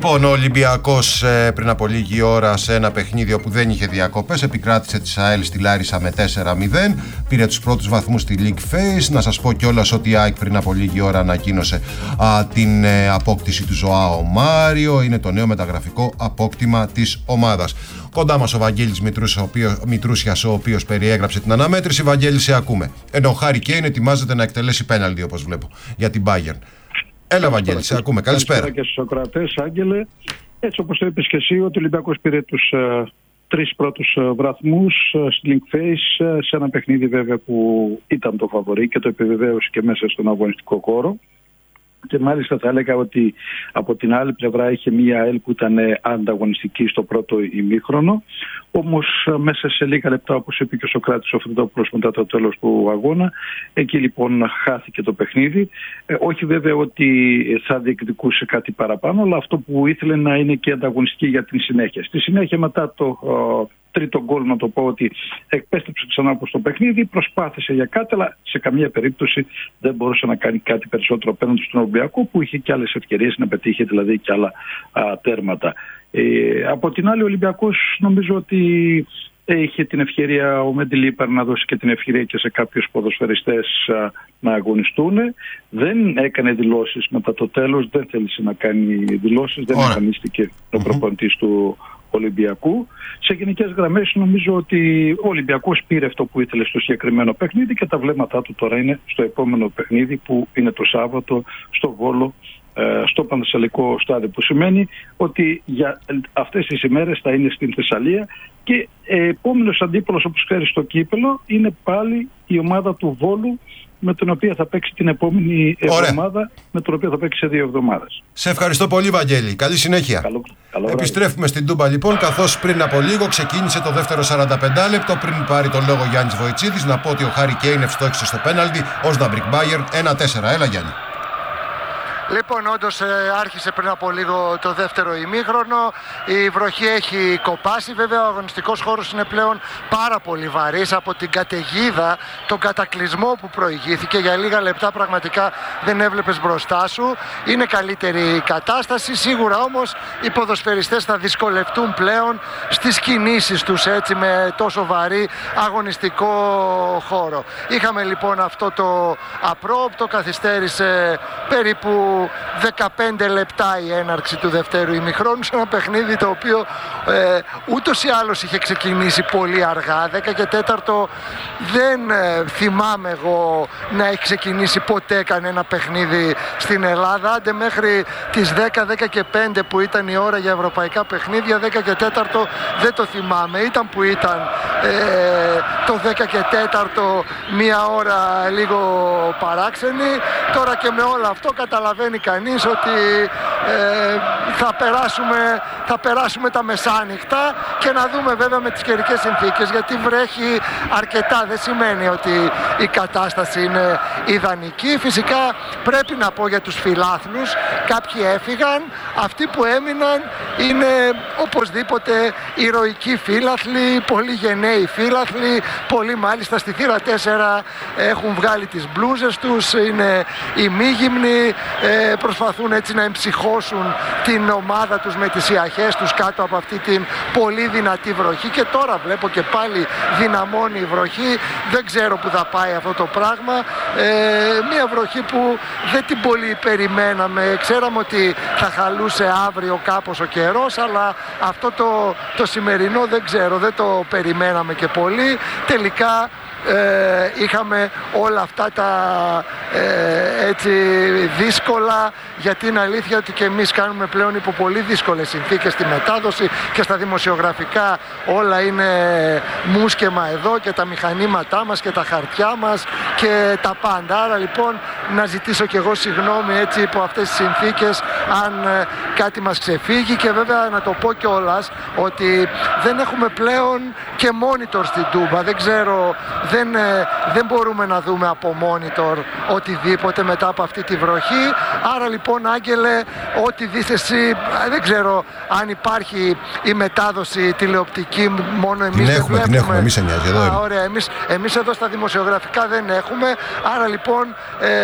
Λοιπόν, ο Ολυμπιακός πριν από λίγη ώρα σε ένα παιχνίδι όπου δεν είχε διακοπές επικράτησε τη ΑΕΛ στη Λάρισα με 4-0. Πήρε τους πρώτους βαθμούς στη League Phase. Να σας πω κιόλας ότι η ΑΕΚ πριν από λίγη ώρα ανακοίνωσε την απόκτηση του Ζωάο Μάριο. Είναι το νέο μεταγραφικό απόκτημα της ομάδας. Κοντά μας ο Βαγγέλης Μητρούσιας, ο οποίος περιέγραψε την αναμέτρηση. Βαγγέλη, σε ακούμε. Ενώ ο Χάρι Κέιν ετοιμάζεται να εκτελέσει πέναλτι, όπως βλέπω, για την Bayern. Έλα, Βαγγέλη, σε ακούμε. Καλησπέρα. Και στους ακροατές, Άγγελε. Έτσι όπως το είπες και εσύ, ότι ο Ολυμπιακός πήρε τους τρεις πρώτους βαθμούς στη League Phase, σε ένα παιχνίδι βέβαια που ήταν το φαβορί και το επιβεβαίωσε και μέσα στον αγωνιστικό χώρο. Και μάλιστα θα έλεγα ότι από την άλλη πλευρά είχε μία ΑΕΛ που ήταν ανταγωνιστική στο πρώτο ημίχρονο. Όμως μέσα σε λίγα λεπτά, όπως είπε και ο Σωκράτης ο Φρυδόπουλος μετά το τέλος του αγώνα, εκεί λοιπόν χάθηκε το παιχνίδι. Όχι βέβαια ότι θα διεκδικούσε κάτι παραπάνω, αλλά αυτό που ήθελε να είναι και ανταγωνιστική για την συνέχεια. Στη συνέχεια, μετά το τρίτο γκολ, να το πω ότι επέστρεψε ξανά από το παιχνίδι, προσπάθησε για κάτι, αλλά σε καμία περίπτωση δεν μπορούσε να κάνει κάτι περισσότερο απέναντι στον Ολυμπιακό, που είχε και άλλες ευκαιρίες να πετύχει, δηλαδή και άλλα τέρματα. Από την άλλη, ο Ολυμπιακός νομίζω ότι είχε την ευκαιρία ο Μεντιλίπαρ να δώσει και την ευκαιρία και σε κάποιους ποδοσφαιριστές να αγωνιστούν. Δεν έκανε δηλώσεις μετά το τέλος, δεν θέλησε να κάνει δηλώσεις, δεν εμφανίστηκε ο προπονητής του Ολυμπιακού. Σε γενικές γραμμές νομίζω ότι ο Ολυμπιακός πήρε αυτό που ήθελε στο συγκεκριμένο παιχνίδι και τα βλέμματά του τώρα είναι στο επόμενο παιχνίδι που είναι το Σάββατο στο Βόλο, στο Πανθεσσαλικό στάδιο, που σημαίνει ότι για αυτές τις ημέρες θα είναι στην Θεσσαλία και επόμενος αντίπολος, όπως ξέρεις, στο κύπελο είναι πάλι η ομάδα του Βόλου, με την οποία θα παίξει την επόμενη εβδομάδα, με την οποία θα παίξει σε 2 εβδομάδες. Σε ευχαριστώ πολύ, Βαγγέλη. Καλή συνέχεια. Καλό Επιστρέφουμε στην Τούμπα λοιπόν, καθώς πριν από λίγο ξεκίνησε το δεύτερο 45 λεπτό. Πριν πάρει τον λόγο Γιάννης Βοητσίδης, να πω ότι ο Χάρι Κέιν ευστόχησε στο πέναλτι. Όσναμπρικ Bayern 1-4. Έλα, Γιάννη. Λοιπόν, όντως άρχισε πριν από λίγο το δεύτερο ημίχρονο. Η βροχή έχει κοπάσει. Βέβαια, ο αγωνιστικός χώρος είναι πλέον πάρα πολύ βαρύς από την καταιγίδα, τον κατακλυσμό που προηγήθηκε. Για λίγα λεπτά πραγματικά δεν έβλεπες μπροστά σου. Είναι καλύτερη η κατάσταση. Σίγουρα όμως οι ποδοσφαιριστές θα δυσκολευτούν πλέον στις κινήσεις τους, έτσι, με τόσο βαρύ αγωνιστικό χώρο. Είχαμε λοιπόν αυτό το απρόοπτο, καθυστέρησε περίπου 15 λεπτά η έναρξη του δευτέρου ημιχρόνου, σε ένα παιχνίδι το οποίο ούτως ή άλλως είχε ξεκινήσει πολύ αργά. 10 και 4 δεν θυμάμαι εγώ να έχει ξεκινήσει ποτέ κανένα παιχνίδι στην Ελλάδα. Άντε μέχρι τις 10 και 5 που ήταν η ώρα για ευρωπαϊκά παιχνίδια, 10 και 4 δεν το θυμάμαι. Ήταν που ήταν το 10 και 4 μία ώρα λίγο παράξενη. Τώρα και με όλο αυτό καταλαβαίνει κανείς ότι θα περάσουμε τα μεσάνυχτα και να δούμε βέβαια με τις καιρικές συνθήκες, γιατί βρέχει αρκετά, δεν σημαίνει ότι η κατάσταση είναι ιδανική. Φυσικά πρέπει να πω για τους φιλάθλους, κάποιοι έφυγαν, αυτοί που έμειναν είναι οπωσδήποτε ηρωικοί φίλαθλοι, πολύ γενναίοι φίλαθλοι, πολλοί μάλιστα στη θύρα 4 έχουν βγάλει τις μπλούζες τους, είναι ημίγυμνοι, προσπαθούν έτσι να εμψυχώσουν την ομάδα τους με τις ιαχές τους κάτω από αυτή την πολύ δυνατή βροχή. Και τώρα βλέπω και πάλι δυναμώνει η βροχή. Δεν ξέρω που θα πάει αυτό το πράγμα. Μια βροχή που δεν την πολύ περιμέναμε. Ξέραμε ότι θα χαλούσε αύριο κάπως ο καιρός, αλλά αυτό το σημερινό δεν ξέρω, δεν το περιμέναμε και πολύ. Τελικά είχαμε όλα αυτά τα έτσι δύσκολα, γιατί είναι αλήθεια ότι και εμείς κάνουμε πλέον υπό πολύ δύσκολες συνθήκες τη μετάδοση και στα δημοσιογραφικά όλα είναι μουσκεμα εδώ και τα μηχανήματά μας και τα χαρτιά μας και τα πάντα. Άρα λοιπόν να ζητήσω κι εγώ συγγνώμη έτσι υπό αυτές τις συνθήκες αν κάτι μας ξεφύγει, και βέβαια να το πω κιόλας ότι δεν έχουμε πλέον και monitor στην Τούμπα. Δεν ξέρω, δεν μπορούμε να δούμε από monitor οτιδήποτε μετά από αυτή τη βροχή. Άρα λοιπόν, Άγγελε, ό,τι δεις εσύ, δεν ξέρω αν υπάρχει η μετάδοση τηλεοπτική, μόνο εμείς την έχουμε, την έχουμε, εμείς νοιάζει, εδώ ωραία, εμείς εδώ στα δημοσιογραφικά δεν έχουμε. Άρα λοιπόν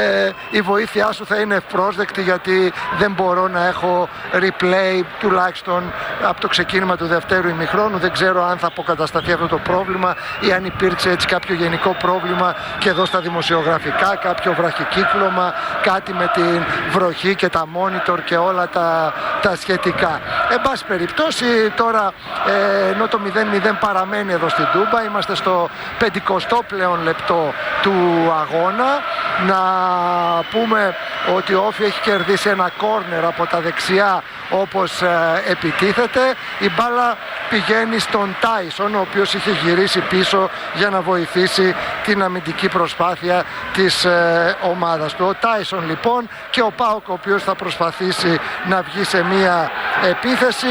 η βοήθειά σου θα είναι ευπρόσδεκτη, γιατί δεν μπορώ να έχω replay τουλάχιστον από το ξεκίνημα του δευτέρου ημιχρόνου. Δεν ξέρω αν θα αποκατασταθεί αυτό το πρόβλημα ή αν υπήρξε έτσι κάποιο γενικό πρόβλημα και εδώ στα δημοσιογραφικά, κάποιο βραχικύκλωμα, κάτι με την βροχή και τα monitor και όλα τα σχετικά. Εν πάση περιπτώσει, τώρα ενώ το 0-0 παραμένει εδώ στην Τούμπα, είμαστε στο 50ο πλέον λεπτό του αγώνα. Να πούμε ότι ο Όφι έχει κερδίσει ένα κόρνερ από τα δεξιά όπως επιτίθεται. Η μπάλα πηγαίνει στον Τάισον, ο οποίος είχε γυρίσει πίσω για να βοηθήσει την αμυντική προσπάθεια της ομάδας του. Ο Τάισον λοιπόν και ο ΠΑΟΚ, ο οποίος θα προσπαθήσει να βγει σε μία επίθεση.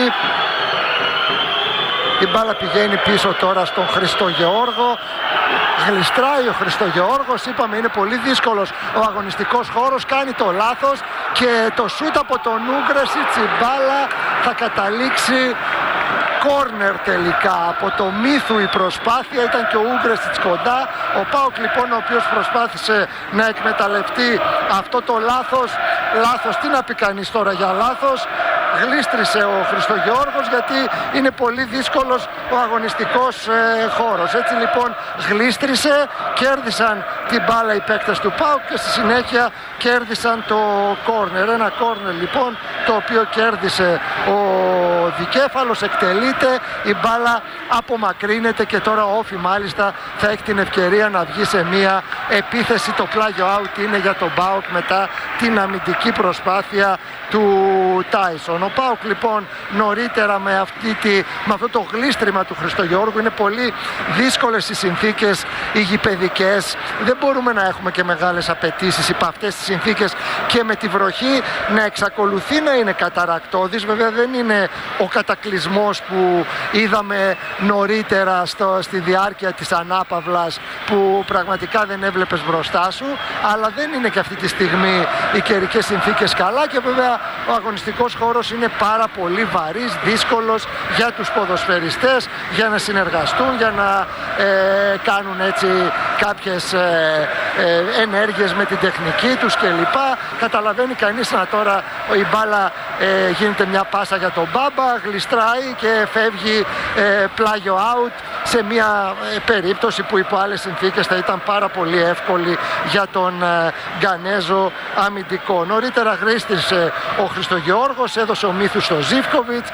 Η μπάλα πηγαίνει πίσω τώρα στον Χριστογεώργο. Γλιστράει ο Χριστογεώργος, είπαμε είναι πολύ δύσκολος ο αγωνιστικός χώρος, κάνει το λάθος και το σούτ από τον Ούγκρεσιτς, η μπάλα θα καταλήξει κόρνερ τελικά. Από το Μύθου η προσπάθεια, ήταν και ο Ούγκρεσιτς κοντά. Ο ΠΑΟΚ λοιπόν, ο οποίος προσπάθησε να εκμεταλλευτεί αυτό το λάθος, τι να πει κανείς τώρα για λάθος, γλίστρισε ο Χριστογεώργος γιατί είναι πολύ δύσκολος ο αγωνιστικός χώρος. Έτσι λοιπόν γλίστρισε, κέρδισαν την μπάλα οι παίκτες του ΠΑΟΚ και στη συνέχεια κέρδισαν το κόρνερ. Ένα κόρνερ λοιπόν το οποίο κέρδισε ο δικέφαλος, εκτελείται, η μπάλα απομακρύνεται και τώρα ο Όφι μάλιστα θα έχει την ευκαιρία να βγει σε μια επίθεση. Το πλάγιο out είναι για τον ΠΑΟΚ μετά την αμυντική προσπάθεια του Τάισον. Ο ΠΑΟΚ λοιπόν νωρίτερα με αυτό το γλίστριμα του Χριστογεώργου, είναι πολύ δύσκολες οι συνθήκες οι γηπεδικές, δεν μπορούμε να έχουμε και μεγάλες απαιτήσεις υπ' αυτές τις συνθήκες και με τη βροχή να εξακολουθεί να είναι καταρακτώδης. Βέβαια δεν είναι ο κατακλυσμός που είδαμε νωρίτερα στη διάρκεια της ανάπαυλας που πραγματικά δεν έβλεπες μπροστά σου, αλλά δεν είναι και αυτή τη στιγμή οι καιρικές συνθήκες καλά και βέβαια ο αγωνιστικός χώρος είναι πάρα πολύ βαρύς, δύσκολος για τους ποδοσφαιριστές για να συνεργαστούν, για να κάνουν έτσι κάποιες ενέργειες με την τεχνική τους κλπ. Καταλαβαίνει κανείς να τώρα η μπάλα γίνεται μια πάσα για τον Μπάμπα, γλιστράει και φεύγει πλάγιο out σε μια περίπτωση που υπό άλλες συνθήκες θα ήταν πάρα πολύ εύκολη για τον Γκανέζο αμυντικό. Νωρίτερα γλίστρισε ο Χριστογεώργος, έδωσε ο Μύθους στο Ζίβκοβιτς,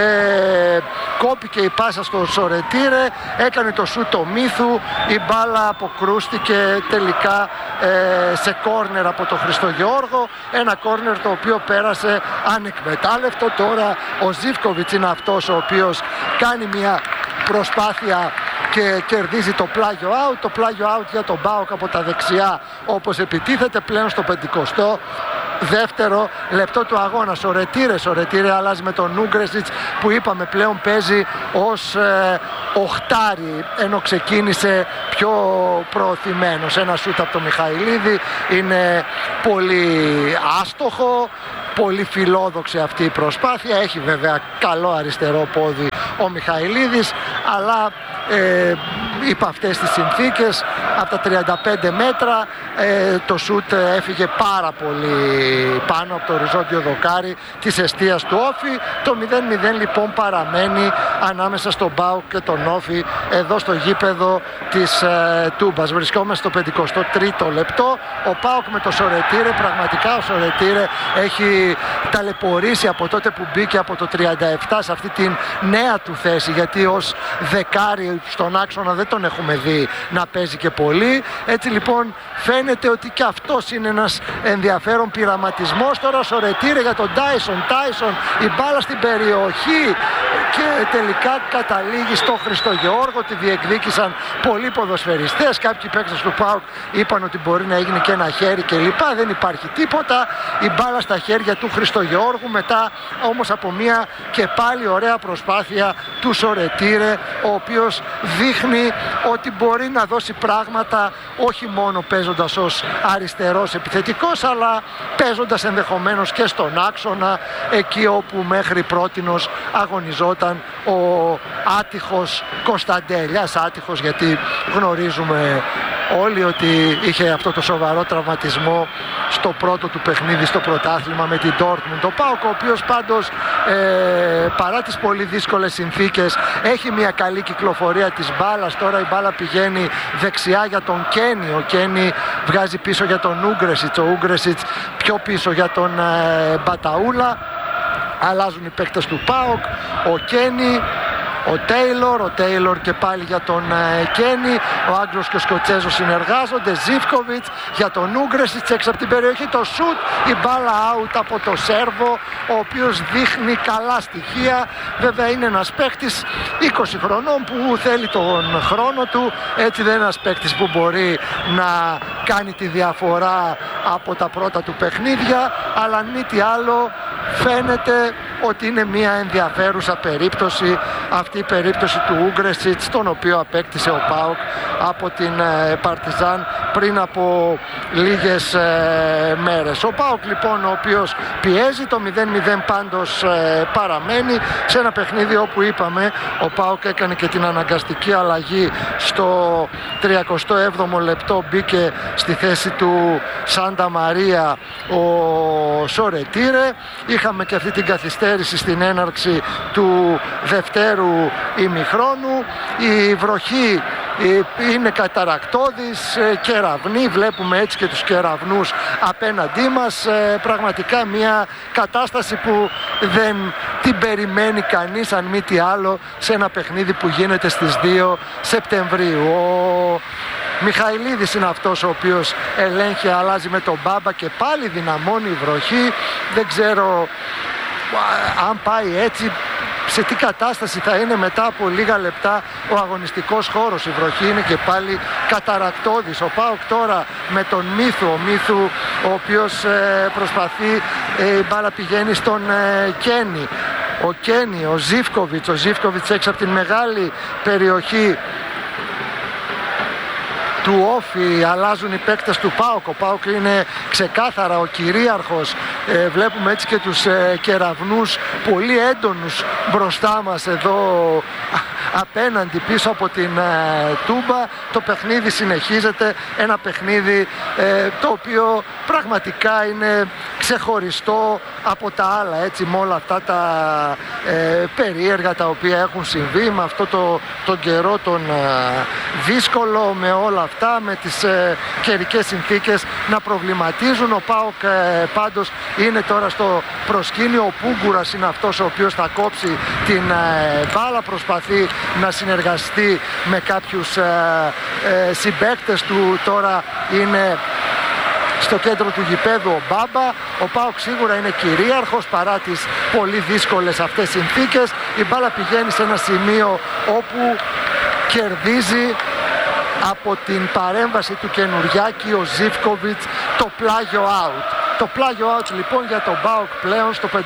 κόπηκε η πάσα στο Σορετήρε, έκανε το σούτ το Μύθου, η μπάλα αποκρούστηκε τελικά σε κόρνερ από τον Χριστογεώργο, ένα κόρνερ το οποίο πέρασε ανεκμετάλλευτο. Τώρα ο Ζίβκοβιτς είναι αυτός ο οποίος κάνει μια προσπάθεια και κερδίζει το πλάγιο out. Το πλάγιο out για τον ΠΑΟΚ από τα δεξιά όπως επιτίθεται πλέον στο 52ο λεπτό του αγώνα. Σορετήρε αλλάζει με τον Ούγκρεσιτς που είπαμε πλέον παίζει ως οχτάρι, ενώ ξεκίνησε πιο προωθημένος. Ένα σούτ από τον Μιχαηλίδη, είναι πολύ άστοχο, πολύ φιλόδοξη αυτή η προσπάθεια. Έχει βέβαια καλό αριστερό πόδι ο Μιχαηλίδης, αλλά υπ' αυτές τις συνθήκες από τα 35 μέτρα το σούτ έφυγε πάρα πολύ πάνω από το οριζόντιο δοκάρι της εστίας του Όφι. Το 0-0 λοιπόν παραμένει ανάμεσα στον ΠΑΟΚ και τον Όφι εδώ στο γήπεδο της Τούμπας. Βρισκόμαστε στο 53ο λεπτό. Ο ΠΑΟΚ με το Σορετήρε, πραγματικά ο Σορετήρε έχει ταλαιπωρήσει από τότε που μπήκε από το 37 σε αυτή την νέα του θέση, γιατί ως δεκάρι στον άξονα δεν τον έχουμε δει να παίζει και πολύ. Έτσι λοιπόν φαίνεται ότι και αυτός είναι ένας ενδιαφέρον πειραματισμός. Τώρα Σορετήρε για τον Τάισον, η μπάλα στην περιοχή και τελικά καταλήγει στο Χριστογεώργο. Τη διεκδίκησαν πολλοί ποδοσφαιριστές, κάποιοι παίκτες του ΠΑΟΚ είπαν ότι μπορεί να έγινε και ένα χέρι κλπ. Δεν υπάρχει τίποτα, η μπάλα στα χέρια του Χριστογεώργου, μετά όμως από μια και πάλι ωραία προσπάθεια του Σορετήρε, ο οποίος δείχνει ότι μπορεί να δώσει πράγματα όχι μόνο παίζοντας ως αριστερός επιθετικός, αλλά παίζοντας ενδεχομένως και στον άξονα, εκεί όπου μέχρι πρότινος αγωνιζόταν ο άτυχος Κωνσταντέλιας. Άτυχος γιατί γνωρίζουμε όλοι ότι είχε αυτό το σοβαρό τραυματισμό στο πρώτο του παιχνίδι στο πρωτάθλημα με την Dortmund. Ο ΠΑΟΚ, ο οποίος πάντως παρά τις πολύ δύσκολες συνθήκες έχει μια καλή κυκλοφορία της μπάλας. Τώρα η μπάλα πηγαίνει δεξιά για τον Κένι, ο Κένι βγάζει πίσω για τον Ούγκρεσιτς, ο Ούγκρεσιτς πιο πίσω για τον Μπαταούλα. Αλλάζουν οι παίκτες του ΠΑΟΚ, ο Κένι, ο Τέιλορ και πάλι για τον Κένι, ο Άγγλος και ο Σκοτσέζος συνεργάζονται, Ζίβκοβιτς για τον Ούγκρεσιτς έξω από την περιοχή, το σουτ, η μπάλα out από το Σέρβο, ο οποίος δείχνει καλά στοιχεία. Βέβαια είναι ένας παίκτης 20 χρονών που θέλει τον χρόνο του, έτσι δεν είναι ένας παίκτης που μπορεί να κάνει τη διαφορά από τα πρώτα του παιχνίδια, αλλά αν μη τι άλλο φαίνεται ότι είναι μια ενδιαφέρουσα περίπτωση αυτή η περίπτωση του Ούγκρεσιτς, τον οποίο απέκτησε ο ΠΑΟΚ από την Παρτιζάν πριν από λίγες μέρες. Ο ΠΑΟΚ λοιπόν, ο οποίος πιέζει, το 0-0 πάντως παραμένει σε ένα παιχνίδι όπου είπαμε ο ΠΑΟΚ έκανε και την αναγκαστική αλλαγή στο 37ο λεπτό, μπήκε στη θέση του Σάντα Μαρία ο Σορετήρε. Είχαμε και αυτή την καθυστέρηση στην έναρξη του δευτέρου ημιχρόνου. Η βροχή είναι καταρακτώδης, κεραυνοί, βλέπουμε έτσι και τους κεραυνούς απέναντί μας. Πραγματικά μια κατάσταση που δεν την περιμένει κανείς, αν μη τι άλλο, σε ένα παιχνίδι που γίνεται στις 2 Σεπτεμβρίου. Ο Μιχαηλίδης είναι αυτός ο οποίος ελέγχει, αλλάζει με τον Μπάμπα και πάλι δυναμώνει η βροχή. Δεν ξέρω αν πάει έτσι, σε τι κατάσταση θα είναι μετά από λίγα λεπτά ο αγωνιστικός χώρος. Η βροχή είναι και πάλι καταρακτώδης. Ο ΠΑΟΚ τώρα με τον Μίθου, ο Μίθου ο οποίος προσπαθεί, η μπάλα πηγαίνει στον Κένι. Ο Κένι, ο Ζίβκοβιτς έξω από την μεγάλη περιοχή του Όφη, αλλάζουν οι παίκτες του ΠΑΟΚ. Ο ΠΑΟΚ είναι ξεκάθαρα ο κυρίαρχος. Βλέπουμε έτσι και τους κεραυνούς πολύ έντονους μπροστά μας εδώ απέναντι, πίσω από την Τούμπα. Το παιχνίδι συνεχίζεται, ένα παιχνίδι το οποίο πραγματικά είναι ξεχωριστό από τα άλλα, έτσι, με όλα αυτά τα περίεργα τα οποία έχουν συμβεί, με αυτό τον καιρό τον δύσκολο, με όλα αυτά, με τις καιρικές συνθήκες να προβληματίζουν. Ο ΠΑΟΚ πάντως είναι τώρα στο προσκήνιο. Ο Πούγκουρας είναι αυτός ο οποίος θα κόψει την μπάλα, προσπαθεί να συνεργαστεί με κάποιους συμπαίκτες του. Τώρα είναι στο κέντρο του γηπέδου ο Μπάμπα. Ο ΠΑΟΚ σίγουρα είναι κυρίαρχος παρά τις πολύ δύσκολες αυτές συνθήκες. Η μπάλα πηγαίνει σε ένα σημείο όπου κερδίζει από την παρέμβαση του Καινουριάκη ο Ζίβκοβιτς το πλάγιο out. Το πλάγιο out λοιπόν για τον ΠΑΟΚ πλέον στο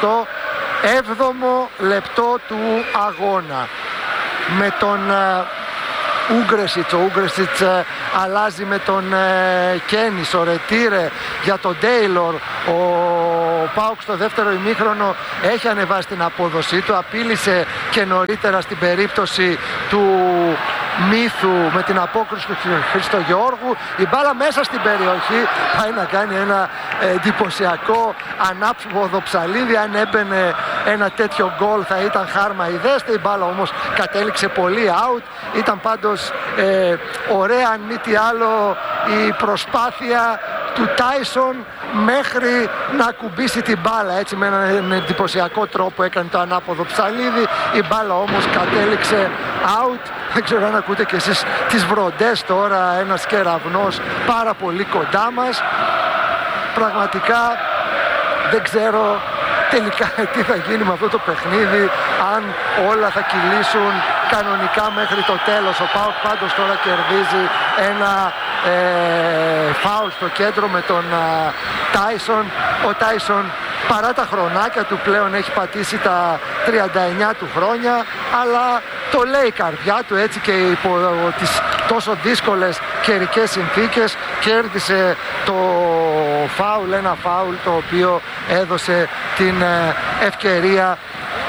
57ο λεπτό του αγώνα. Με τον Ούγκρεσιτς, ο Ούγκρεσιτς αλλάζει με τον Κένι, Σορετήρε για τον Τέιλορ. Ο ΠΑΟΚ στο δεύτερο ημίχρονο έχει ανεβάσει την απόδοσή του, απείλησε και νωρίτερα στην περίπτωση του Μίθου με την απόκριση του Χριστογεώργου. Η μπάλα μέσα στην περιοχή πάει να κάνει ένα εντυπωσιακό ανάποδο ψαλίδι. Αν έμπαινε ένα τέτοιο γκολ θα ήταν χάρμα ιδέστε. Η μπάλα όμως κατέληξε πολύ out. Ήταν πάντως ωραία, αν μη τι άλλο, η προσπάθεια του Τάισον μέχρι να ακουμπήσει την μπάλα, έτσι, με έναν εντυπωσιακό τρόπο έκανε το ανάποδο ψαλίδι. Η μπάλα όμως κατέληξε out. Δεν ξέρω αν ακούτε και εσείς τις βροντές τώρα, ένας κεραυνός πάρα πολύ κοντά μας. Πραγματικά δεν ξέρω τελικά τι θα γίνει με αυτό το παιχνίδι, αν όλα θα κυλήσουν κανονικά μέχρι το τέλος. Ο ΠΑΟΚ πάντως τώρα κερδίζει ένα φάουλ στο κέντρο με τον Τάισον. Ο Τάισον παρά τα χρονάκια του πλέον έχει πατήσει τα 39 του χρόνια, αλλά το λέει η καρδιά του, έτσι, και υπό τις τόσο δύσκολες καιρικές συνθήκες κέρδισε το φάουλ, ένα φάουλ το οποίο έδωσε την ευκαιρία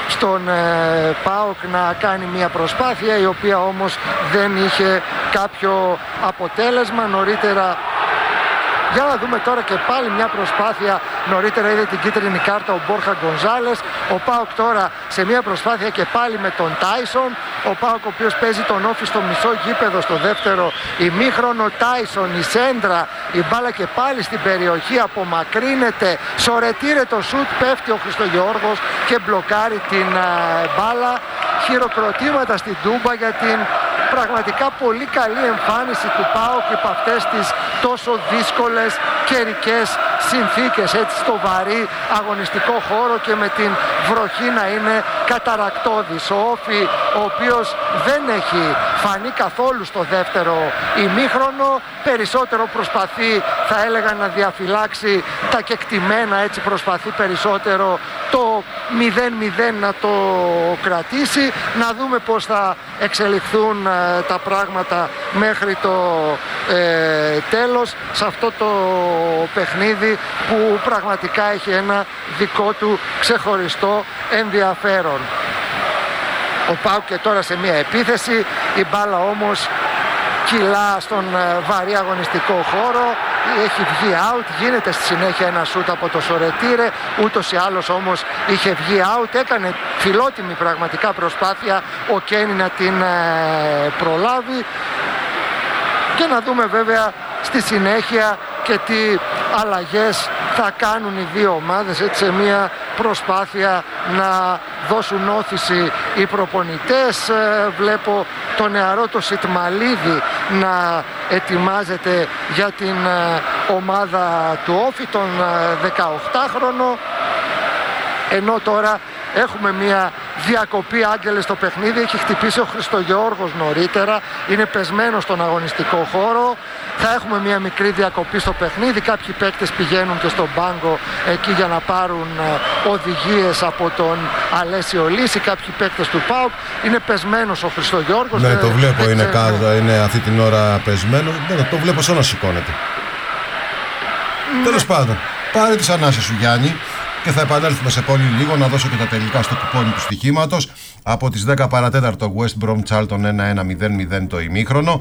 στον ΠΑΟΚ να κάνει μια προσπάθεια η οποία όμως δεν είχε κάποιο αποτέλεσμα. Νωρίτερα, για να δούμε τώρα και πάλι μια προσπάθεια, νωρίτερα είδε την κίτρινη κάρτα ο Μπόρχα Γκονζάλες. Ο ΠΑΟΚ τώρα σε μια προσπάθεια και πάλι με τον Τάισον. Ο ΠΑΟΚ ο οποίος παίζει τον Όφη στο μισό γήπεδο στο δεύτερο ημίχρονο. Τάισον, η σέντρα, η μπάλα και πάλι στην περιοχή, απομακρύνεται, σορετήρε το σουτ, πέφτει ο Χριστογεώργος και μπλοκάρει την μπάλα. Χειροκροτήματα στην Τούμπα για την πραγματικά πολύ καλή εμφάνιση του ΠΑΟΚ υπό αυτές τις τόσο δύσκολες καιρικές συνθήκες, έτσι στο βαρύ αγωνιστικό χώρο και με την βροχή να είναι καταρακτώδης. Ο Όφη, ο οποίος δεν έχει φανεί καθόλου στο δεύτερο ημίχρονο, περισσότερο προσπαθεί, θα έλεγα, να διαφυλάξει τα κεκτημένα, έτσι προσπαθεί περισσότερο το 0-0 να το κρατήσει. Να δούμε πώς θα εξελιχθούν τα πράγματα μέχρι το τέλος σε αυτό το παιχνίδι που πραγματικά έχει ένα δικό του ξεχωριστό ενδιαφέρον. Ο ΠΑΟΚ και τώρα σε μια επίθεση, η μπάλα όμως κυλά στον βαρύ αγωνιστικό χώρο, έχει βγει out, γίνεται στη συνέχεια ένα σούτ από το Σορετήρε, ούτως ή άλλως όμως είχε βγει out, έκανε φιλότιμη πραγματικά προσπάθεια ο Κένι να την προλάβει και να δούμε βέβαια στη συνέχεια και τι αλλαγές θα κάνουν οι δύο ομάδες, έτσι σε μια προσπάθεια να δώσουν όθηση οι προπονητές. Βλέπω το νεαρό το Σιτμαλίδη να ετοιμάζεται για την ομάδα του Όφη, τον 18χρονο, ενώ τώρα έχουμε μια διακοπή, Άγγελε, στο παιχνίδι. Έχει χτυπήσει ο Χριστογεώργος νωρίτερα, είναι πεσμένος στον αγωνιστικό χώρο. Θα έχουμε μια μικρή διακοπή στο παιχνίδι. Κάποιοι παίκτες πηγαίνουν και στον πάγκο εκεί για να πάρουν οδηγίες από τον Αλέσιο Λύση. Κάποιοι παίκτες του ΠΑΟΚ. Είναι πεσμένος ο Χριστογεώργος. Ναι, το βλέπω, είναι κάτω, είναι αυτή την ώρα πεσμένο. Το βλέπω σαν να σηκώνεται. Τέλος πάντων, πάρε τις ανάσες σου, Γιάννη, και θα επανέλθουμε σε πολύ λίγο να δώσω και τα τελικά στο κουπόνι του στοιχήματος. Από τις 10 παρατέταρτο West Brom Charlton 1-1-0-0 το ημίχρονο.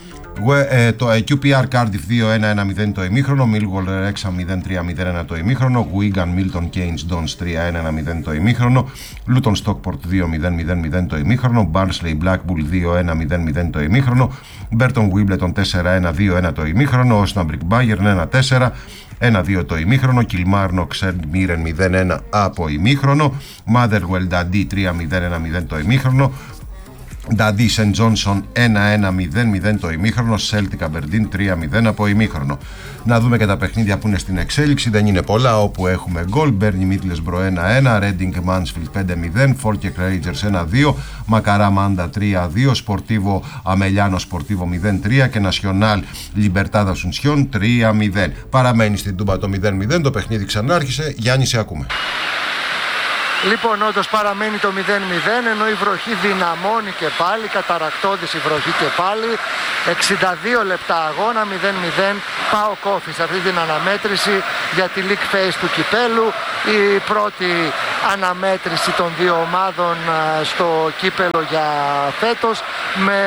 Το QPR Cardiff 2-1-1-0 το ημίχρονο. Millwall Wrexham 0-3-0-1 το ημίχρονο. Wigan Milton Keynes Dons 3-1-1-0 το ημίχρονο. Luton Stockport 2-0-0-0 το ημίχρονο. Barnsley Blackpool 2-1-0-0 το ημίχρονο. Burton Wimbledon 4-1-2-1 το ημίχρονο. Osnabrück Bayern 1-4. 1-2 το ημίχρονο. Kilmarnock St Mirren 0-1 από ημίχρονο. Motherwell Dundee 3-0-1-0 το ημίχρονο. Dundee St Johnson 1-1-0-0 το ημίχρονο. Celtic Aberdeen 3-0 από ημίχρονο. Να δούμε και τα παιχνίδια που είναι στην εξέλιξη. Δεν είναι πολλά, όπου έχουμε γκολ. Burnley Middlesbrough 1-1, Reading Mansfield 5-0, Falkirk Rangers 1-2, Macará Manda 3-2, Sportivo Ameliano Sportivo 0-3 και Nacional Libertad Asunción 3-0. Παραμένει στην Τούμπα το 0-0, το παιχνίδι ξανάρχισε. Γιάννη, σε ακούμε. Λοιπόν, όντως παραμένει το 0-0, ενώ η βροχή δυναμώνει και πάλι, καταρακτώδης η βροχή και πάλι. 62 λεπτά αγώνα, 0-0, ΠΑΟΚ Όφη σε αυτή την αναμέτρηση για τη League Phase του κυπέλου. Η πρώτη αναμέτρηση των δύο ομάδων στο κύπελο για φέτος, με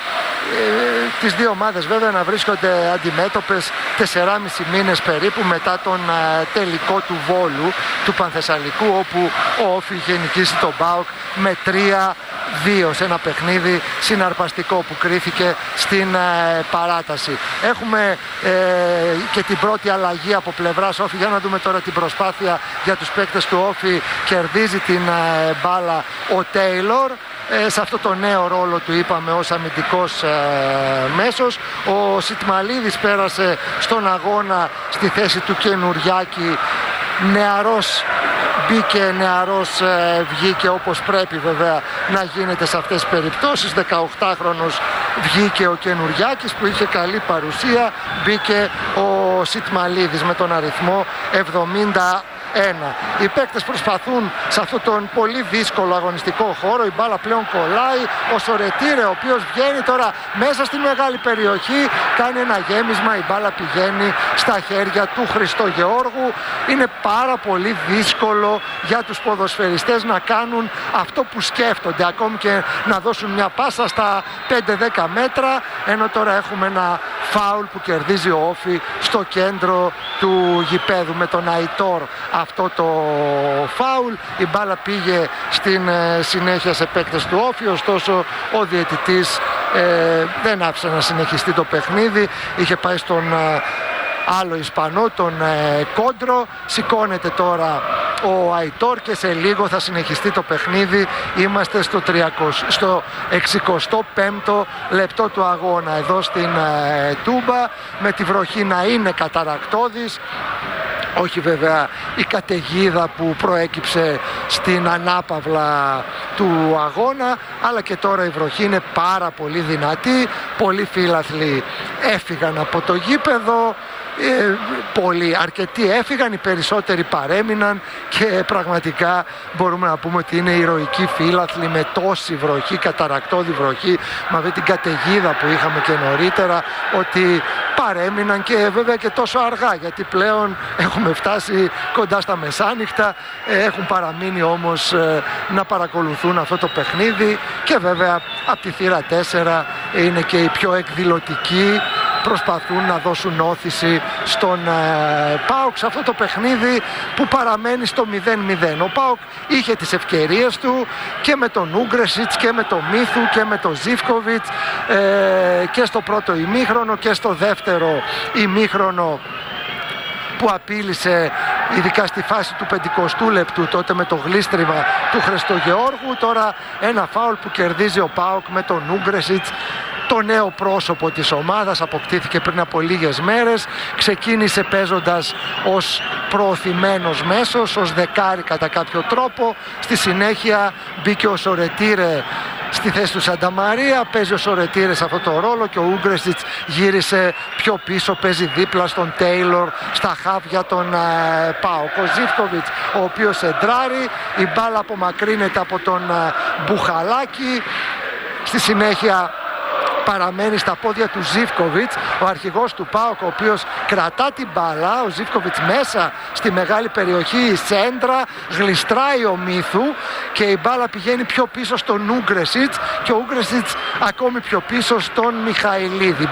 τις δύο ομάδες βέβαια να βρίσκονται αντιμέτωπες 4,5 μήνες περίπου μετά τον τελικό του Βόλου, του Πανθεσσαλικού, όπου ο Όφη είχε νικήσει τον ΠΑΟΚ με 3-2 σε ένα παιχνίδι συναρπαστικό που κρίθηκε στην παράταση. Έχουμε και την πρώτη αλλαγή από πλευράς Όφη. Για να δούμε τώρα την προσπάθεια για τους παίκτες του Όφη. Κερδίζει την μπάλα ο Τέιλορ. Σε αυτό το νέο ρόλο του, είπαμε, ως αμυντικός μέσος. Ο Σιτμαλίδης πέρασε στον αγώνα στη θέση του Καινουριάκη. Νεαρός μπήκε, νεαρός βγήκε, όπως πρέπει βέβαια να γίνεται σε αυτές τις περιπτώσεις. 18χρονος βγήκε ο Καινουριάκης που είχε καλή παρουσία. Μπήκε ο Σιτμαλίδης με τον αριθμό 71. Οι παίκτες προσπαθούν σε αυτόν τον πολύ δύσκολο αγωνιστικό χώρο. Η μπάλα πλέον κολλάει. Ο Σορετήρε, ο οποίος βγαίνει τώρα μέσα στη μεγάλη περιοχή, κάνει ένα γέμισμα. Η μπάλα πηγαίνει στα χέρια του Χριστογεώργου. Είναι πάρα πολύ δύσκολο για τους ποδοσφαιριστές να κάνουν αυτό που σκέφτονται, ακόμη και να δώσουν μια πάσα στα 5-10 μέτρα, ενώ τώρα έχουμε ένα φάουλ που κερδίζει ο Όφι στο κέντρο του γηπέδου με τον Αϊτόρ. Αυτό το φάουλ, η μπάλα πήγε στην συνέχεια σε παίκτες του Όφι, ωστόσο ο διαιτητής δεν άφησε να συνεχιστεί το παιχνίδι. Είχε πάει στον άλλο Ισπανό, τον Κόντρο. Σηκώνεται τώρα ο Αϊτόρ και σε λίγο θα συνεχιστεί το παιχνίδι. Είμαστε στο 65ο λεπτό του αγώνα εδώ στην Τούμπα, με τη βροχή να είναι καταρρακτώδης. Όχι βέβαια η καταιγίδα που προέκυψε στην ανάπαυλα του αγώνα, αλλά και τώρα η βροχή είναι πάρα πολύ δυνατή. Πολλοί φίλαθλοι έφυγαν από το γήπεδο. Αρκετοί έφυγαν, οι περισσότεροι παρέμειναν και πραγματικά μπορούμε να πούμε ότι είναι ηρωικοί φίλαθλοι με τόση βροχή, καταρρακτώδη βροχή, με αυτή την καταιγίδα που είχαμε και νωρίτερα, ότι παρέμειναν και βέβαια και τόσο αργά, γιατί πλέον έχουμε φτάσει κοντά στα μεσάνυχτα. Έχουν παραμείνει όμως να παρακολουθούν αυτό το παιχνίδι και βέβαια από τη θύρα 4 είναι και οι πιο εκδηλωτικοί. Προσπαθούν να δώσουν όθηση στον ΠΑΟΚ σε αυτό το παιχνίδι που παραμένει στο 0-0. Ο ΠΑΟΚ είχε τις ευκαιρίες του και με τον Ούγκρεσιτς και με τον Μίθου και με τον Ζίβκοβιτς και στο πρώτο ημίχρονο και στο δεύτερο ημίχρονο, που απείλησε ειδικά στη φάση του 50ου λεπτού τότε με το γλίστριμα του Χριστογεώργου. Τώρα ένα φάουλ που κερδίζει ο ΠΑΟΚ με τον Ούγκρεσιτς, το νέο πρόσωπο της ομάδας, αποκτήθηκε πριν από λίγες μέρες. Ξεκίνησε παίζοντας ως προωθημένος μέσος, ως δεκάρι κατά κάποιο τρόπο. Στη συνέχεια μπήκε ο Σορετήρε στη θέση του Σανταμαρία, παίζει ο Σορετήρε σε αυτό το ρόλο και ο Ούγκρεσιτς γύρισε πιο πίσω, παίζει δίπλα στον Τέιλορ, στα χάβια των ΠΑΟΚ. Ο Ζίβκοβιτς, ο οποίος εντράρει, η μπάλα απομακρύνεται από τον Μπουχαλάκη. Στη συνέχεια παραμένει στα πόδια του Ζίβκοβιτς, ο αρχηγός του ΠΑΟΚ, ο οποίος κρατά την μπάλα. Ο Ζίβκοβιτς μέσα στη μεγάλη περιοχή, η σέντρα, γλιστράει ο Μίθου και η μπάλα πηγαίνει πιο πίσω στον Ούγκρεσιτς και ο Ούγκρεσιτς ακόμη πιο πίσω στον Μιχαηλίδη.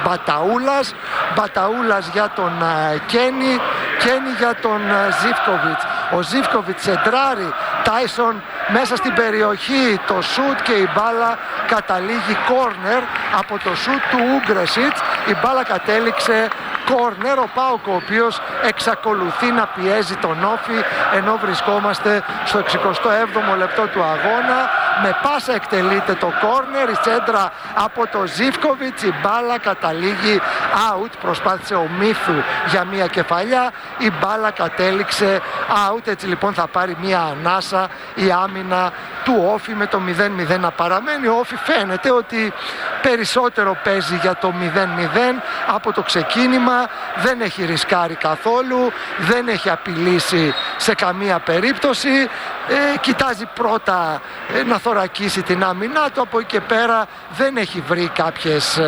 Μπαταούλας για τον Κένι για τον Ζίβκοβιτς. Ο Ζίβκοβιτς σεντράρει, Τάισον μέσα στην περιοχή, το σουτ και η μπάλα καταλήγει κόρνερ από το σουτ του Ούγκρεσιτς. Η μπάλα κατέληξε κόρνερ, ο ΠΑΟΚ ο οποίος εξακολουθεί να πιέζει τον Όφι, ενώ βρισκόμαστε στο 67ο λεπτό του αγώνα. Με πάσα εκτελείται το κόρνερ, η σέντρα από το Ζίβκοβιτς, η μπάλα καταλήγει out. Προσπάθησε ο Μίθου για μια κεφαλιά, η μπάλα κατέληξε out. Έτσι λοιπόν θα πάρει μια ανάσα η άμυνα του Όφι με το 0-0 να παραμένει. Ο Όφι φαίνεται ότι περισσότερο παίζει για το 0-0 από το ξεκίνημα. Δεν έχει ρισκάρει καθόλου, δεν έχει απειλήσει σε καμία περίπτωση. Κοιτάζει πρώτα να θωρακίσει την άμυνά του, από εκεί και πέρα δεν έχει βρει κάποιες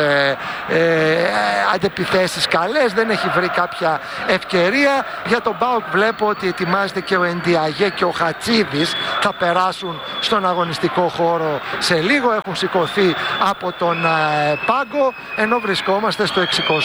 αντεπιθέσεις καλές, δεν έχει βρει κάποια ευκαιρία. Για τον ΠΑΟΚ βλέπω ότι ετοιμάζεται και ο Εντιαγέ και ο Χατσίδης, θα περάσουν στον αγωνιστικό χώρο σε λίγο, έχουν σηκωθεί από τον πάγκο, ενώ βρισκόμαστε στο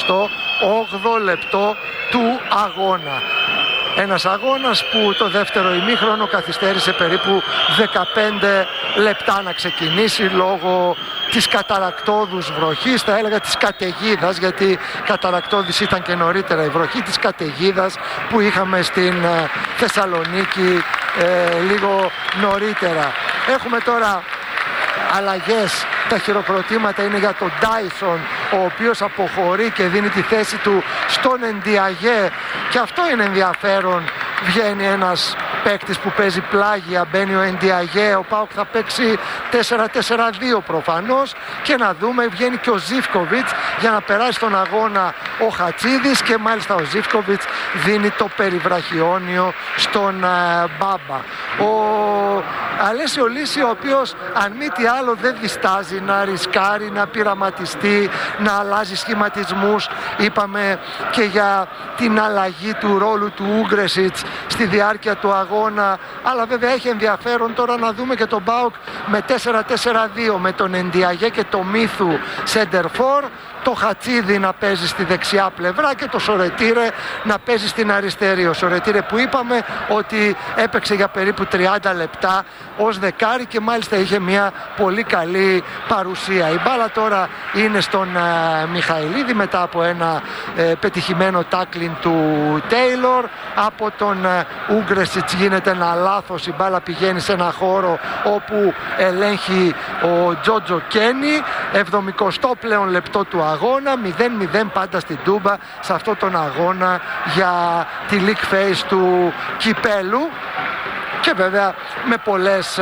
68ο λεπτό του αγώνα. Ένας αγώνας που το δεύτερο ημίχρονο καθυστέρησε περίπου 15 λεπτά να ξεκινήσει λόγω της καταρρακτώδους βροχής, θα έλεγα της καταιγίδας, γιατί καταρρακτώδης ήταν και νωρίτερα η βροχή, της καταιγίδας που είχαμε στην Θεσσαλονίκη λίγο νωρίτερα. Έχουμε τώρα αλλαγές. Τα χειροκροτήματα είναι για τον Τάισον, ο οποίος αποχωρεί και δίνει τη θέση του στον Εντιαγέ, και αυτό είναι ενδιαφέρον. Βγαίνει ένας παίκτης που παίζει πλάγια, μπαίνει ο Ενδιαγέ, ο ΠΑΟΚ θα παίξει 4-4-2 προφανώς, και να δούμε, βγαίνει και ο Ζίβκοβιτς για να περάσει στον αγώνα ο Χατσίδης, και μάλιστα ο Ζίβκοβιτς δίνει το περιβραχιόνιο στον Μπάμπα. Ο Αλέσιο Λύση, ο οποίος αν μη τι άλλο δεν διστάζει να ρισκάρει, να πειραματιστεί, να αλλάζει σχηματισμούς. Είπαμε και για την αλλαγή του ρόλου του Ούγκρεσιτς στη διάρκεια του αγώνα, αλλά βέβαια έχει ενδιαφέρον τώρα να δούμε και τον ΠΑΟΚ με 4-4-2, με τον Ενδιαγέ και το Μίθου σέντερφορ, το Χατσίδη να παίζει στη δεξιά πλευρά και το Σορετήρε να παίζει στην αριστερή. Ο Σορετήρε που είπαμε ότι έπαιξε για περίπου 30 λεπτά ως δεκάρι και μάλιστα είχε μια πολύ καλή παρουσία. Η μπάλα τώρα είναι στον Μιχαηλίδη μετά από ένα πετυχημένο τάκλιν του Τέιλορ. Από τον Ούγκρεσιτς γίνεται ένα λάθος, η μπάλα πηγαίνει σε ένα χώρο όπου ελέγχει ο Τζότζο Κένι. 70 πλέον λεπτό του αγώνα, 0-0 πάντα στην Τούμπα σε αυτόν τον αγώνα για τη League Phase του κυπέλου, και βέβαια με πολλές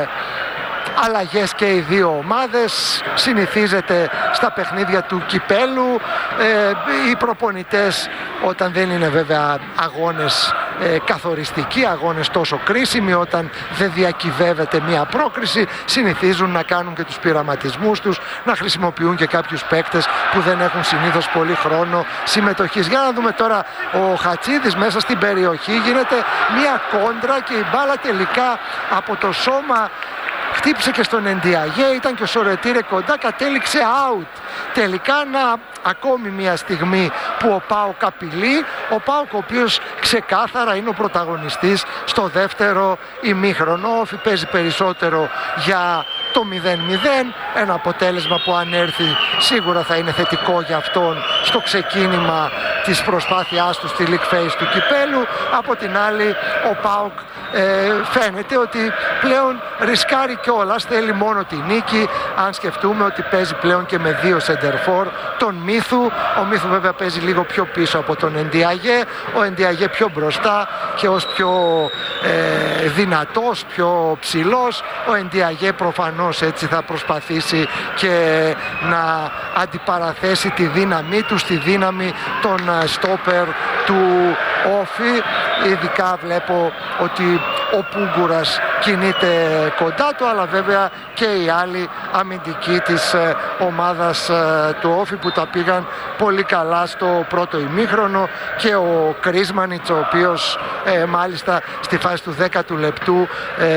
αλλαγές και οι δύο ομάδες. Συνηθίζεται στα παιχνίδια του κυπέλου οι προπονητές, όταν δεν είναι βέβαια αγώνες καθοριστικοί, αγώνες τόσο κρίσιμοι, όταν δεν διακυβεύεται μια πρόκριση, συνηθίζουν να κάνουν και τους πειραματισμούς τους, να χρησιμοποιούν και κάποιους παίκτες που δεν έχουν συνήθως πολύ χρόνο συμμετοχής. Για να δούμε τώρα, ο Χατσίδης μέσα στην περιοχή, γίνεται μια κόντρα και η μπάλα τελικά από το σώμα χτύπησε και στον Ενδιαγέ, ήταν και ο Σορετήρε κοντά, κατέληξε out. Τελικά ακόμη μια στιγμή που ο ΠΑΟΚ απειλεί, ο ΠΑΟΚ ο οποίος ξεκάθαρα είναι ο πρωταγωνιστής στο δεύτερο ημίχρονο. Ο Όφι παίζει περισσότερο για το 0-0, ένα αποτέλεσμα που αν έρθει σίγουρα θα είναι θετικό για αυτόν στο ξεκίνημα της προσπάθειάς του στη League Phase του κυπέλου. Από την άλλη ο ΠΑΟΚ φαίνεται ότι πλέον ρισκάρει κιόλας, θέλει μόνο τη νίκη, αν σκεφτούμε ότι παίζει πλέον και με δύο σεντερφόρ, τον Μίθου. Ο Μίθου βέβαια παίζει λίγο πιο πίσω από τον Ενδιαγέ, ο Ενδιαγέ πιο μπροστά και ως πιο δυνατός, πιο ψηλός. Ο Ενδιαγέ προφανώς έτσι θα προσπαθήσει και να αντιπαραθέσει τη δύναμή του στη δύναμη των στόπερ του Όφι. Ειδικά βλέπω ότι ο Πούγκουρας κινείται κοντά του, αλλά βέβαια και οι άλλοι αμυντικοί της ομάδας του Όφι που τα πήγαν πολύ καλά στο πρώτο ημίχρονο, και ο Κρίσμανιτς, ο οποίος μάλιστα στη φάση του 10ου λεπτού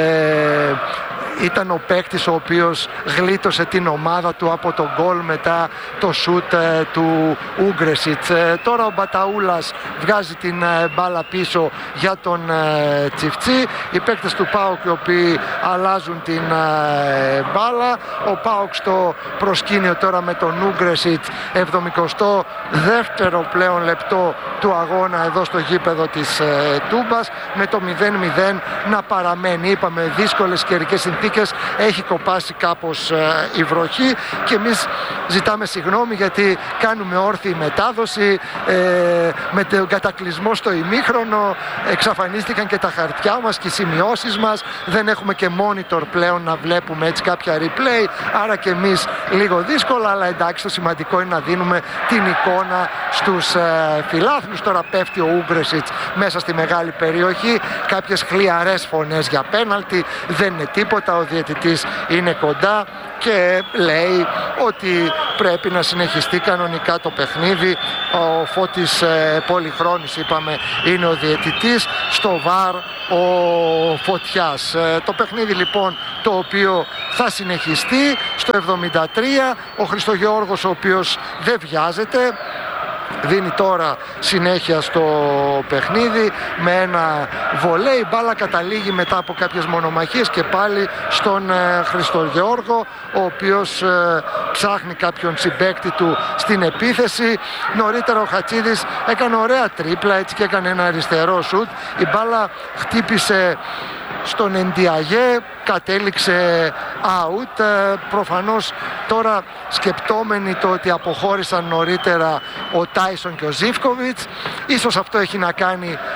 ήταν ο παίκτης ο οποίος γλίτωσε την ομάδα του από τον γκολ μετά το σούτ του Ούγκρεσιτς. Τώρα ο Μπαταούλας βγάζει την μπάλα πίσω για τον Τσιφτσί. Οι παίκτες του ΠΑΟΚ οι οποίοι αλλάζουν την μπάλα. Ο ΠΑΟΚ στο προσκήνιο τώρα με τον Ούγκρεσιτς, 72ο πλέον λεπτό του αγώνα εδώ στο γήπεδο της Τούμπας, με το 0-0 να παραμένει. Είπαμε δύσκολες καιρικές συνθήκες, έχει κοπάσει κάπως η βροχή και εμείς ζητάμε συγγνώμη γιατί κάνουμε όρθιη μετάδοση με τον κατακλυσμό στο ημίχρονο, εξαφανίστηκαν και τα χαρτιά μας και οι σημειώσεις μας, δεν έχουμε και monitor πλέον να βλέπουμε έτσι κάποια replay, άρα και εμείς λίγο δύσκολα, αλλά εντάξει, το σημαντικό είναι να δίνουμε την εικόνα στους φιλάθλους. Τώρα πέφτει ο Ούγκρεσιτς μέσα στη μεγάλη περιοχή, κάποιες χλιαρές φωνές για πέναλτι, δεν είναι τίποτα, ο διαιτητής είναι κοντά και λέει ότι πρέπει να συνεχιστεί κανονικά το παιχνίδι. Ο Φώτης Πολυχρόνης, είπαμε, είναι ο διαιτητής, στο ΒΑΡ ο Φωτιάς. Το παιχνίδι λοιπόν το οποίο θα συνεχιστεί στο 73, ο Χριστογεώργος ο οποίος δεν βιάζεται, δίνει τώρα συνέχεια στο παιχνίδι με ένα βολέ. Η μπάλα καταλήγει μετά από κάποιες μονομαχίες και πάλι στον Χριστογεώργο, ο οποίος ψάχνει κάποιον συμπαίκτη του στην επίθεση. Νωρίτερα ο Χατσίδης έκανε ωραία τρίπλα έτσι και έκανε ένα αριστερό σουτ. Η μπάλα χτύπησε στον Ενδιαγέ, κατέληξε out. Προφανώς τώρα σκεπτόμενοι το ότι αποχώρησαν νωρίτερα ο Τάισον και ο Ζίβκοβιτς, ίσως αυτό έχει να κάνει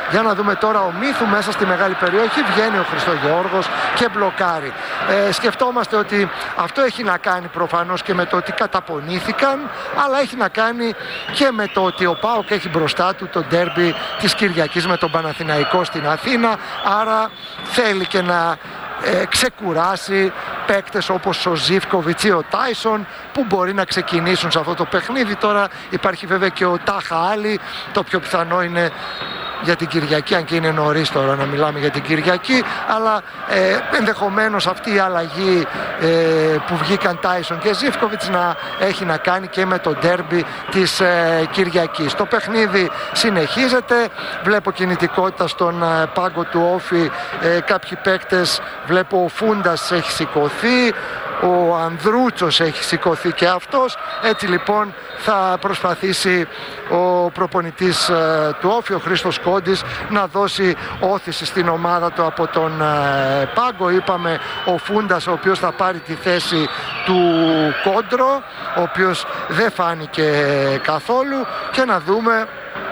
Για να δούμε τώρα ο Μύθου μέσα στη μεγάλη περιοχή. Βγαίνει ο Χριστογεώργος και μπλοκάρει. Σκεφτόμαστε ότι αυτό έχει να κάνει προφανώς και με το ότι καταπονήθηκαν, αλλά έχει να κάνει και με το ότι ο ΠΑΟΚ έχει μπροστά του το ντέρμπι της Κυριακής με τον Παναθηναϊκό στην Αθήνα, άρα θέλει και να ξεκουράσει παίκτες όπως ο Ζίβκοβιτς ή ο Τάισον που μπορεί να ξεκινήσουν σε αυτό το παιχνίδι. Τώρα υπάρχει βέβαια και ο Τάχα Άλλη, το πιο πιθανό είναι για την Κυριακή, αν και είναι νωρίς τώρα να μιλάμε για την Κυριακή, αλλά ενδεχομένως αυτή η αλλαγή που βγήκαν Τάισον και Ζίβκοβιτς να έχει να κάνει και με το ντέρμπι της Κυριακής. Το παιχνίδι συνεχίζεται, βλέπω κινητικότητα στον πάγκο του Όφη, κάποιοι παίκτες, βλέπω ο Φούντας έχει σηκωθεί, ο Ανδρούτσος έχει σηκωθεί και αυτός. Έτσι λοιπόν θα προσπαθήσει ο προπονητής του Όφη, ο Χρήστος Κόντης, να δώσει όθηση στην ομάδα του από τον πάγκο. Είπαμε ο Φούντας, ο οποίος θα πάρει τη θέση του Κόντρο, ο οποίος δεν φάνηκε καθόλου, και να δούμε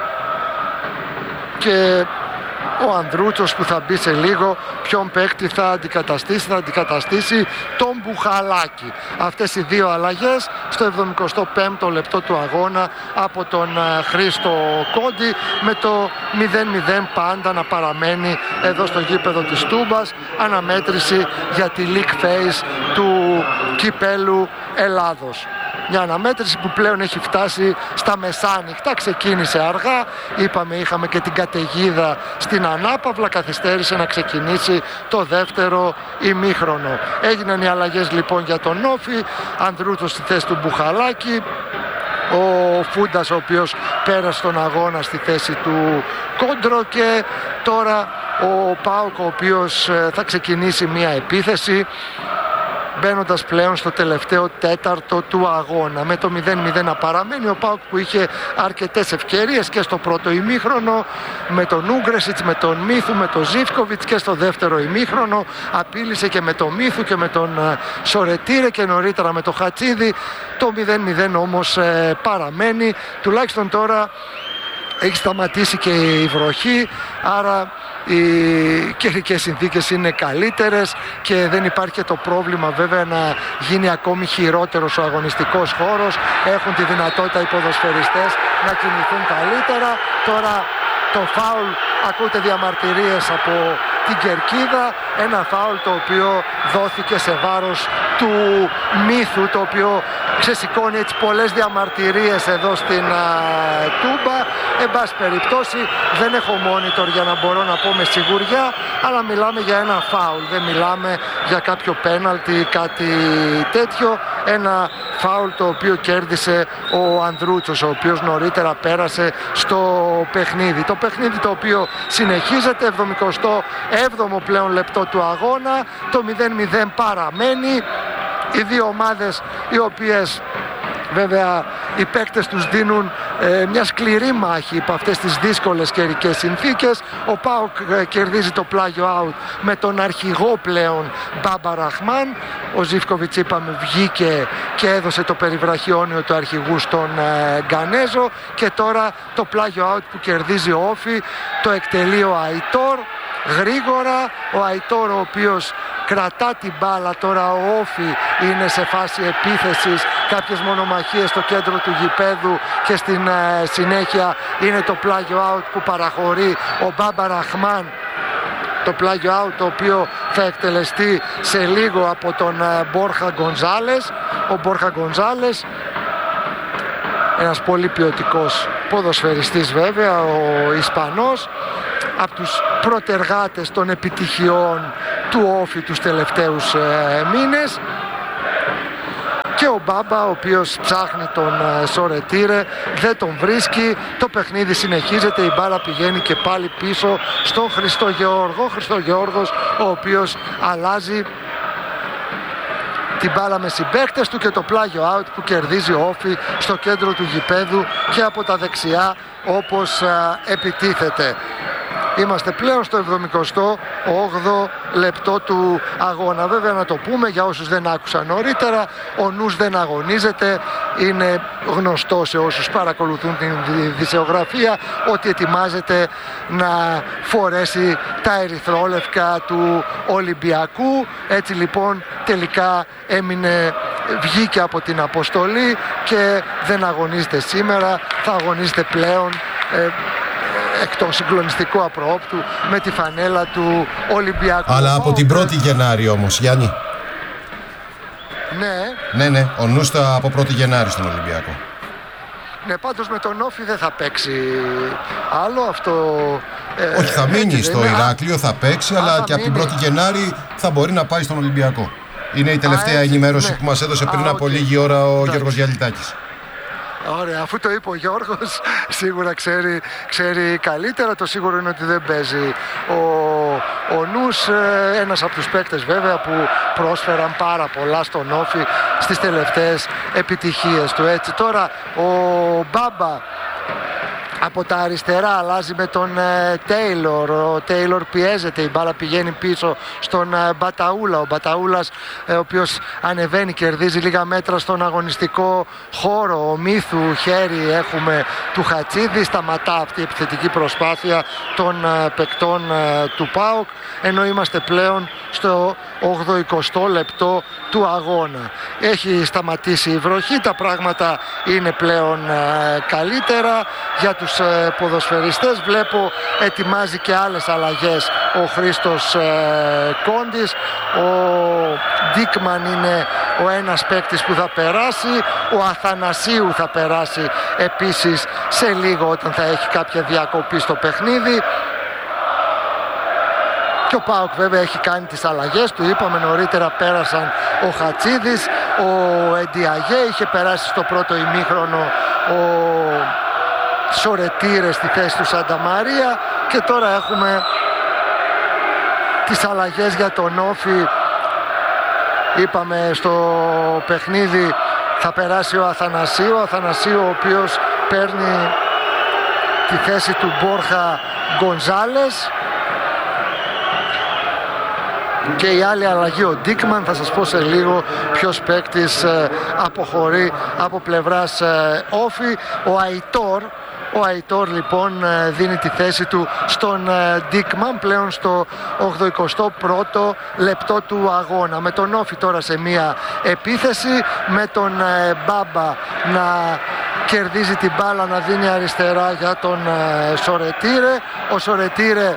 και ο Ανδρούτσος που θα μπει σε λίγο, ποιον παίκτη θα αντικαταστήσει. Θα αντικαταστήσει τον Μπουχαλάκη. Αυτές οι δύο αλλαγές στο 75ο λεπτό του αγώνα από τον Χρήστο Κόντι, με το 0-0 πάντα να παραμένει εδώ στο γήπεδο της Τούμπας. Αναμέτρηση για τη League Phase του Κυπέλου Ελλάδος. Μια αναμέτρηση που πλέον έχει φτάσει στα μεσάνυχτα. Ξεκίνησε αργά, είπαμε, είχαμε και την καταιγίδα στην ανάπαυλα, καθυστέρησε να ξεκινήσει το δεύτερο ημίχρονο. Έγιναν οι αλλαγές λοιπόν για τον Όφη. Ανδρούτσος στη θέση του Μπουχαλάκη, ο Φούντας ο οποίος πέρασε τον αγώνα στη θέση του Κόντρο, και τώρα ο ΠΑΟΚ ο οποίος θα ξεκινήσει μια επίθεση, μπαίνοντας πλέον στο τελευταίο τέταρτο του αγώνα. Με το 0-0 να παραμένει ο ΠΑΟΚ που είχε αρκετές ευκαιρίες και στο πρώτο ημίχρονο, με τον Ούγκρεσιτς, με τον Μύθου, με τον Ζίβκοβιτς, και στο δεύτερο ημίχρονο απείλησε και με τον Μύθου και με τον Σορετήρε και νωρίτερα με τον Χατσίδη. Το 0-0 όμως παραμένει. Τουλάχιστον τώρα έχει σταματήσει και η βροχή, άρα οι καιρικές συνθήκες είναι καλύτερες και δεν υπάρχει και το πρόβλημα βέβαια να γίνει ακόμη χειρότερος ο αγωνιστικός χώρος. Έχουν τη δυνατότητα οι ποδοσφαιριστές να κινηθούν καλύτερα. Τώρα το φάουλ, ακούτε διαμαρτυρίες από την κερκίδα, ένα φάουλ το οποίο δόθηκε σε βάρος του Μύθου, το οποίο ξεσηκώνει έτσι πολλές διαμαρτυρίες εδώ στην Τούμπα. Εν πάση περιπτώσει δεν έχω monitor για να μπορώ να πω με σιγουριά, αλλά μιλάμε για ένα φάουλ, δεν μιλάμε για κάποιο πέναλτι ή κάτι τέτοιο. Ένα φάουλ το οποίο κέρδισε ο Ανδρούτσος, ο οποίος νωρίτερα πέρασε στο παιχνίδι. Το παιχνίδι το οποίο συνεχίζεται, 77ο πλέον λεπτό του αγώνα, το 0-0 παραμένει. Οι δύο ομάδες οι οποίες βέβαια οι παίκτες τους δίνουν μια σκληρή μάχη υπό αυτές τις δύσκολες καιρικές συνθήκες. Ο ΠΑΟΚ κερδίζει το πλάγιο out με τον αρχηγό πλέον Μπάμπα Ραχμάν. Ο Ζίβκοβιτς, είπαμε, βγήκε και έδωσε το περιβραχιόνιο του αρχηγού στον Γκανέζο, και τώρα το πλάγιο out που κερδίζει ο Όφη το εκτελεί ο Αϊτόρ γρήγορα. Ο Αϊτόρ ο οποίος κρατά την μπάλα, τώρα ο Όφη είναι σε φάση επίθεσης, κάποιες μονομαχίες στο κέντρο του γηπέδου και στην συνέχεια είναι το πλάγιο out που παραχωρεί ο Μπάμπα Ραχμάν. Το πλάγιο out το οποίο θα εκτελεστεί σε λίγο από τον Μπόρχα Γκονζάλες. Ο Μπόρχα Γκονζάλες, ένας πολύ ποιοτικός ποδοσφαιριστής βέβαια, ο Ισπανός, από τους πρωτεργάτες των επιτυχιών του Όφη τους τελευταίους μήνες. Και ο Μπάμπα, ο οποίος ψάχνει τον Σορετήρε, δεν τον βρίσκει. Το παιχνίδι συνεχίζεται, η μπάλα πηγαίνει και πάλι πίσω στον Χριστογεώργο. Χριστογεώργος ο οποίος αλλάζει την μπάλα με συμπαίκτες του, και το πλάγιο out που κερδίζει ο Όφη στο κέντρο του γηπέδου και από τα δεξιά όπως επιτίθεται. Είμαστε πλέον στο 78ο λεπτό του αγώνα. Βέβαια να το πούμε για όσους δεν άκουσαν νωρίτερα, ο Νους δεν αγωνίζεται. Είναι γνωστό σε όσους παρακολουθούν την ειδησεογραφία ότι ετοιμάζεται να φορέσει τα ερυθρόλευκα του Ολυμπιακού. Έτσι λοιπόν τελικά βγήκε από την αποστολή και δεν αγωνίζεται σήμερα. Θα αγωνίζεται πλέον εκ των συγκλονιστικού απροόπτου με τη φανέλα του Ολυμπιακού. Αλλά από την 1η Γενάρη όμως, Γιάννη. Ναι, ο Νους από 1η Γενάρη στον Ολυμπιακό. Ναι, πάντως με τον Όφη δεν θα παίξει άλλο αυτό. Όχι, θα μείνει στο Ηράκλειο, θα παίξει, αλλά και από την 1η Γενάρη θα μπορεί να πάει στον Ολυμπιακό. Είναι η τελευταία ενημέρωση που μας έδωσε πριν από λίγη ώρα ο Γιώργος Γιαλιτάκης. Ωραία, αφού το είπε ο Γιώργος, σίγουρα ξέρει καλύτερα. Το σίγουρο είναι ότι δεν παίζει ο Νους, ένας από τους παίκτες βέβαια που πρόσφεραν πάρα πολλά στον Όφη στις τελευταίες επιτυχίες του. Έτσι τώρα ο Μπάμπα από τα αριστερά αλλάζει με τον Τέιλορ. Ο Τέιλορ πιέζεται, η μπάλα πηγαίνει πίσω στον Μπαταούλα. Ο Μπαταούλας, ο οποίος ανεβαίνει, κερδίζει λίγα μέτρα στον αγωνιστικό χώρο. Ο Μύθου χέρι έχουμε του Χατσίδη. Σταματά αυτή η επιθετική προσπάθεια των παικτών του ΠΑΟΚ, ενώ είμαστε πλέον στο 80ο λεπτό του αγώνα. Έχει σταματήσει η βροχή, τα πράγματα είναι πλέον καλύτερα για τους ποδοσφαιριστές. Βλέπω ετοιμάζει και άλλες αλλαγές ο Χρήστος Κόντης. Ο Ντίκμαν είναι ο ένας παίκτης που θα περάσει. Ο Αθανασίου θα περάσει επίσης σε λίγο όταν θα έχει κάποια διακοπή στο παιχνίδι. Και ο ΠΑΟΚ βέβαια έχει κάνει τις αλλαγές του. Είπαμε νωρίτερα, πέρασαν ο Χατσίδης, ο Εντιαγέ, είχε περάσει στο πρώτο ημίχρονο ο Σορετήρε στη θέση του Σανταμαρία. Και τώρα έχουμε τις αλλαγές για τον Όφη. Είπαμε στο παιχνίδι θα περάσει ο Αθανασίου. Ο Αθανασίου ο οποίος παίρνει τη θέση του Μπόρχα Γκονζάλες. Και η άλλη αλλαγή ο Ντίκμαν, θα σας πω σε λίγο ποιος παίκτης αποχωρεί από πλευράς Όφη. Ο Αϊτόρ λοιπόν δίνει τη θέση του στον Ντίκμαν πλέον στο 81ο λεπτό του αγώνα. Με τον Όφη τώρα σε μία επίθεση, με τον Μπάμπα να κερδίζει την μπάλα, να δίνει αριστερά για τον Σορετήρε. Ο Σορετήρε,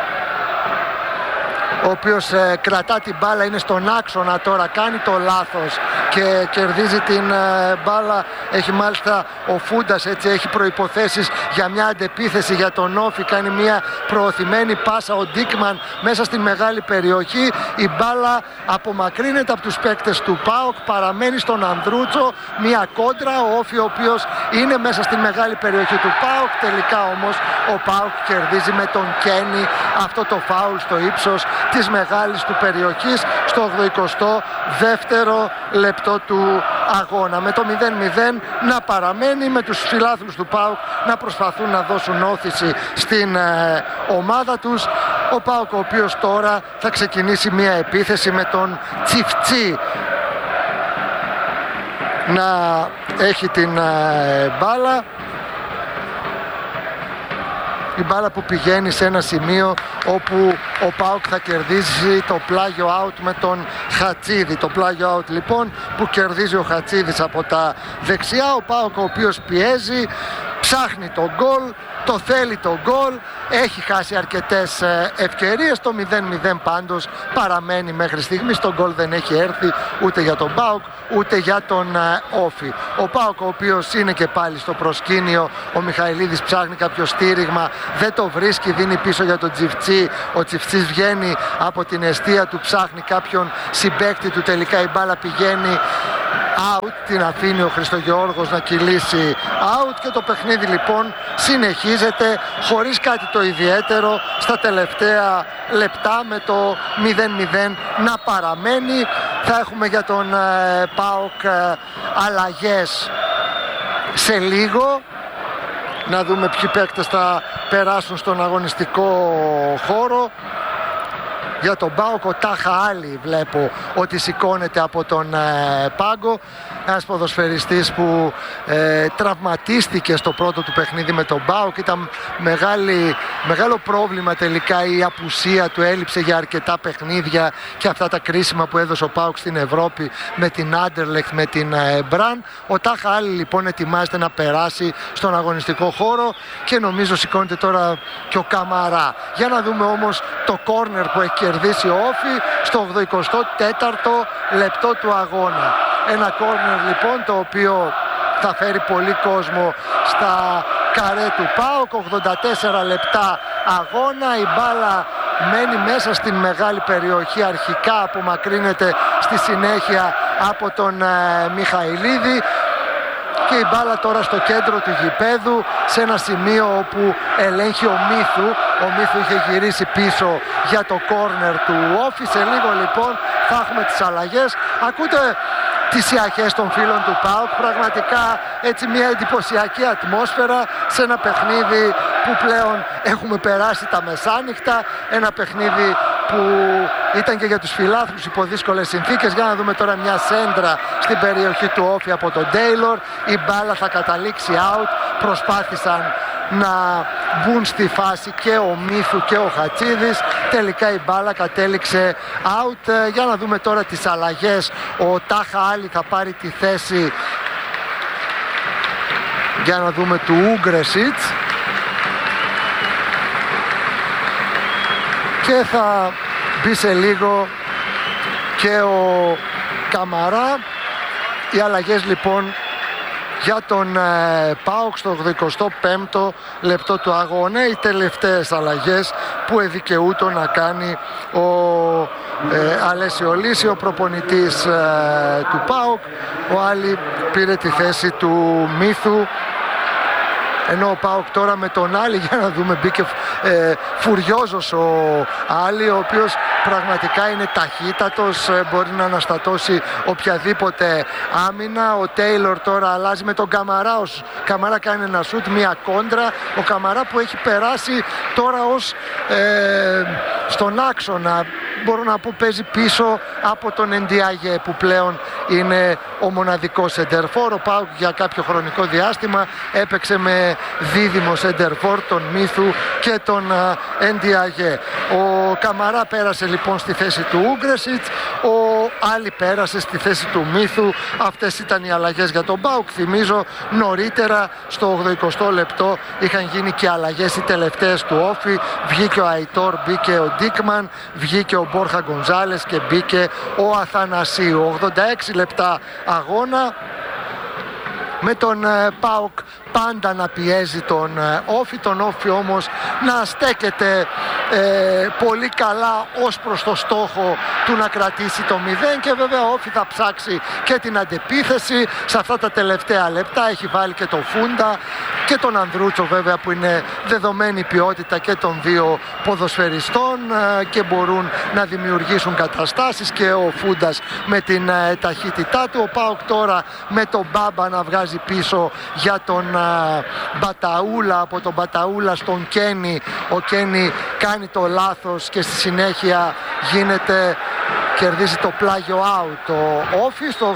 ο οποίος κρατά την μπάλα, είναι στον άξονα τώρα, κάνει το λάθος και κερδίζει την μπάλα. Έχει μάλιστα ο Φούντας, έτσι έχει προϋποθέσεις για μια αντεπίθεση για τον Όφη. Κάνει μια προωθημένη πάσα ο Ντίκμαν μέσα στην μεγάλη περιοχή. Η μπάλα απομακρύνεται από τους παίκτες του ΠΑΟΚ, παραμένει στον Ανδρούτσο. Μια κόντρα, ο Όφη ο οποίος είναι μέσα στην μεγάλη περιοχή του ΠΑΟΚ. Τελικά όμως ο ΠΑΟΚ κερδίζει με τον Κένι αυτό το φάουλ στο ύψος της μεγάλης του περιοχής στο 82ο λεπτό του αγώνα. Με το 0-0 να παραμένει, με τους φιλάθλους του ΠΑΟΚ να προσπαθούν να δώσουν όθηση στην ομάδα τους. Ο ΠΑΟΚ ο οποίος τώρα θα ξεκινήσει μια επίθεση με τον Τσιφτσί να έχει την μπάλα. Η μπάλα που πηγαίνει σε ένα σημείο όπου ο ΠΑΟΚ θα κερδίσει το πλάγιο out με τον Χατσίδη. Το πλάγιο out λοιπόν που κερδίζει ο Χατσίδης από τα δεξιά. Ο ΠΑΟΚ ο οποίος πιέζει, ψάχνει τον γκολ, το θέλει τον γκολ, έχει χάσει αρκετές ευκαιρίες. Το 0-0 πάντως παραμένει μέχρι στιγμής. Το γκολ δεν έχει έρθει ούτε για τον ΠΑΟΚ ούτε για τον Όφη. Ο ΠΑΟΚ ο οποίος είναι και πάλι στο προσκήνιο. Ο Μιχαηλίδης ψάχνει κάποιο στήριγμα, δεν το βρίσκει, δίνει πίσω για τον Τσιφτσί. Ο Τσιφτσής βγαίνει από την εστία του, ψάχνει κάποιον συμπαίκτη του. Τελικά η μπάλα πηγαίνει out, την αφήνει ο Χριστογεώργος να κυλήσει out και το παιχνίδι λοιπόν συνεχίζεται χωρίς κάτι το ιδιαίτερο στα τελευταία λεπτά, με το 0-0 να παραμένει. Θα έχουμε για τον ΠΑΟΚ αλλαγές σε λίγο. να δούμε ποιοι παίκτες θα περάσουν στον αγωνιστικό χώρο. Για τον ΠΑΟΚ ο Τάχα Άλλη βλέπω ότι σηκώνεται από τον πάγκο. Ένας ποδοσφαιριστής που τραυματίστηκε στο πρώτο του παιχνίδι με τον ΠΑΟΚ. Ήταν μεγάλο πρόβλημα τελικά η απουσία του, έλειψε για αρκετά παιχνίδια και αυτά τα κρίσιμα που έδωσε ο ΠΑΟΚ στην Ευρώπη με την Άντερλεχτ, με την Μπραν. Ο Τάχα Άλλη λοιπόν ετοιμάζεται να περάσει στον αγωνιστικό χώρο και νομίζω σηκώνεται τώρα και ο Καμαρά. Για να δούμε όμως το κόρνερ που έχει κερδίσει ο Όφι στο 84ο λεπτό του αγώνα. Ένα κόρνερ λοιπόν το οποίο θα φέρει πολύ κόσμο στα καρέ του ΠΑΟΚ. 84 λεπτά αγώνα, η μπάλα μένει μέσα στην μεγάλη περιοχή, αρχικά απομακρύνεται στη συνέχεια από τον Μιχαηλίδη και η μπάλα τώρα στο κέντρο του γηπέδου, σε ένα σημείο όπου ελέγχει ο Μίθου. Ο Μίθου είχε γυρίσει πίσω για το κόρνερ του Όφι. Σε λίγο λοιπόν θα έχουμε τις αλλαγές. Ακούτε τις ιαχές των φίλων του ΠΑΟΚ, πραγματικά έτσι μια εντυπωσιακή ατμόσφαιρα σε ένα παιχνίδι που πλέον έχουμε περάσει τα μεσάνυχτα, ένα παιχνίδι που ήταν και για τους φιλάθλους υπό δύσκολες συνθήκες. Για να δούμε τώρα μια σέντρα στην περιοχή του Όφι από τον Τέιλορ, η μπάλα θα καταλήξει out, προσπάθησαν να μπουν στη φάση και ο Μίθου και ο Χατσίδης, τελικά η μπάλα κατέληξε out. Για να δούμε τώρα τις αλλαγές. Ο Τάχα Άλλη θα πάρει τη θέση, για να δούμε, του Ούγκρεσιτς και θα μπει σε λίγο και ο Καμαρά. Οι αλλαγές λοιπόν για τον ΠΑΟΚ στο 85ο λεπτό του αγώνα, οι τελευταίες αλλαγές που εδικαιούτο να κάνει ο Αλέσιο Λύση, ο προπονητής του ΠΑΟΚ. Ο Άλλη πήρε τη θέση του Μίθου, ενώ ο ΠΑΟΚ τώρα με τον Άλλη, για να δούμε, μπήκε φουριόζος ο Άλλη, ο οποίος πραγματικά είναι ταχύτατος, μπορεί να αναστατώσει οποιαδήποτε άμυνα. Ο Τέιλορ τώρα αλλάζει με τον Καμαρά. Ο Καμαρά κάνει ένα σουτ, μια κόντρα. Ο Καμαρά που έχει περάσει τώρα ως στον άξονα, μπορώ να πω, παίζει πίσω από τον Εντιάγε που πλέον είναι ο μοναδικός σεντερφόρ. Ο ΠΑΟΚ για κάποιο χρονικό διάστημα έπαιξε με δίδυμο σεντερφόρ, τον Μίθου και τον Εντιάγε. Ο Καμαρά πέρασε λοιπόν στη θέση του Ούγκρεσιτς, ο Άλλη πέρασε στη θέση του Μίθου. Αυτές ήταν οι αλλαγές για τον ΠΑΟΚ. Θυμίζω νωρίτερα στο 80ο λεπτό είχαν γίνει και αλλαγές οι τελευταίες του Όφι. Βγήκε ο Αϊτόρ, μπήκε ο Ντίκμαν, βγήκε ο Μπόρχα Γκονζάλες και μπήκε ο Αθανασίου. 86 λεπτά αγώνα, με τον ΠΑΟΚ πάντα να πιέζει τον Όφι, τον Όφι όμως να στέκεται πολύ καλά ως προς το στόχο του να κρατήσει το 0, και βέβαια ο Όφι θα ψάξει και την αντεπίθεση. Σε αυτά τα τελευταία λεπτά έχει βάλει και τον Φούντα και τον Ανδρούτσο βέβαια, που είναι δεδομένη ποιότητα και των δύο ποδοσφαιριστών και μπορούν να δημιουργήσουν καταστάσεις, και ο Φούντας με την ταχύτητά του. Ο ΠΑΟΚ τώρα με τον Μπάμπα να βγάζει πίσω για τον Μπαταούλα, από τον Μπαταούλα στον Κένι. Ο Κένι κάνει το λάθος και στη συνέχεια κερδίζει το πλάγιο out. Ο Όφι στο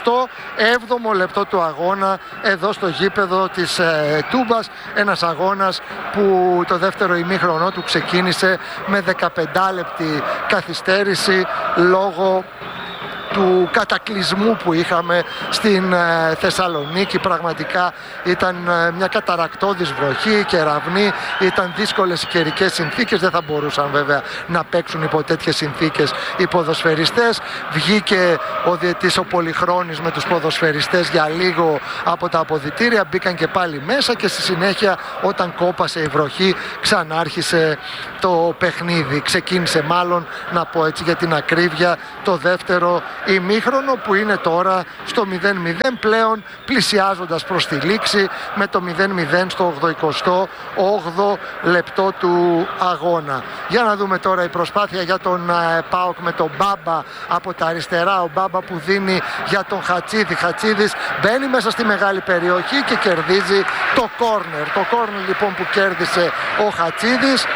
87ο λεπτό του αγώνα, εδώ στο γήπεδο της Τούμπας, ένας αγώνας που το δεύτερο ημίχρονο του ξεκίνησε με 15 λεπτή καθυστέρηση λόγω του κατακλυσμού που είχαμε στην Θεσσαλονίκη. Πραγματικά ήταν μια καταρακτώδης βροχή, κεραυνή, ήταν δύσκολες οι καιρικές συνθήκες, δεν θα μπορούσαν βέβαια να παίξουν υπό τέτοιες συνθήκες οι ποδοσφαιριστές. Βγήκε ο διαιτής ο Πολυχρόνης με τους ποδοσφαιριστές για λίγο από τα αποδυτήρια, μπήκαν και πάλι μέσα και στη συνέχεια, όταν κόπασε η βροχή, ξανάρχισε το παιχνίδι. Ξεκίνησε, μάλλον να πω έτσι για την ακρίβεια, το δεύτερο ημίχρονο που είναι τώρα στο 0-0, πλέον πλησιάζοντας προς τη λήξη με το 0-0 στο 88ο λεπτό του αγώνα. Για να δούμε τώρα η προσπάθεια για τον ΠΑΟΚ με τον Μπάμπα από τα αριστερά. Ο Μπάμπα που δίνει για τον Χατσίδη. Χατσίδης μπαίνει μέσα στη μεγάλη περιοχή και κερδίζει το κόρνερ. Το κόρνερ λοιπόν που κέρδισε ο Χατσίδης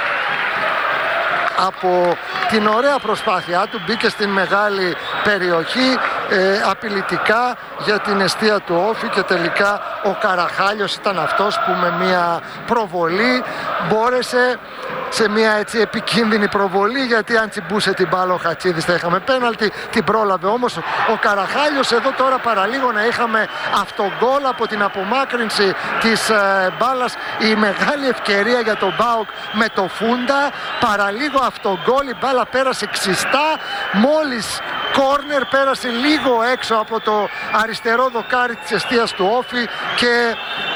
από την ωραία προσπάθειά του, μπήκε στην μεγάλη περιοχή απειλητικά για την εστία του Όφη και τελικά ο Καραχάλιος ήταν αυτός που με μια προβολή μπόρεσε, σε μια έτσι επικίνδυνη προβολή, γιατί αν τσιμπούσε την μπάλα ο Χατσίδης θα είχαμε πέναλτι, την πρόλαβε όμως ο Καραχάλιος. Εδώ τώρα παραλίγο να είχαμε αυτογκόλ από την απομάκρυνση της μπάλας, η μεγάλη ευκαιρία για τον ΠΑΟΚ με το Φούντα, παραλίγο αυτογκόλ, η μπάλα πέρασε ξιστά, μόλις κόρνερ πέρασε λίγο έξω από το αριστερό δοκάρι της εστίας του Όφη και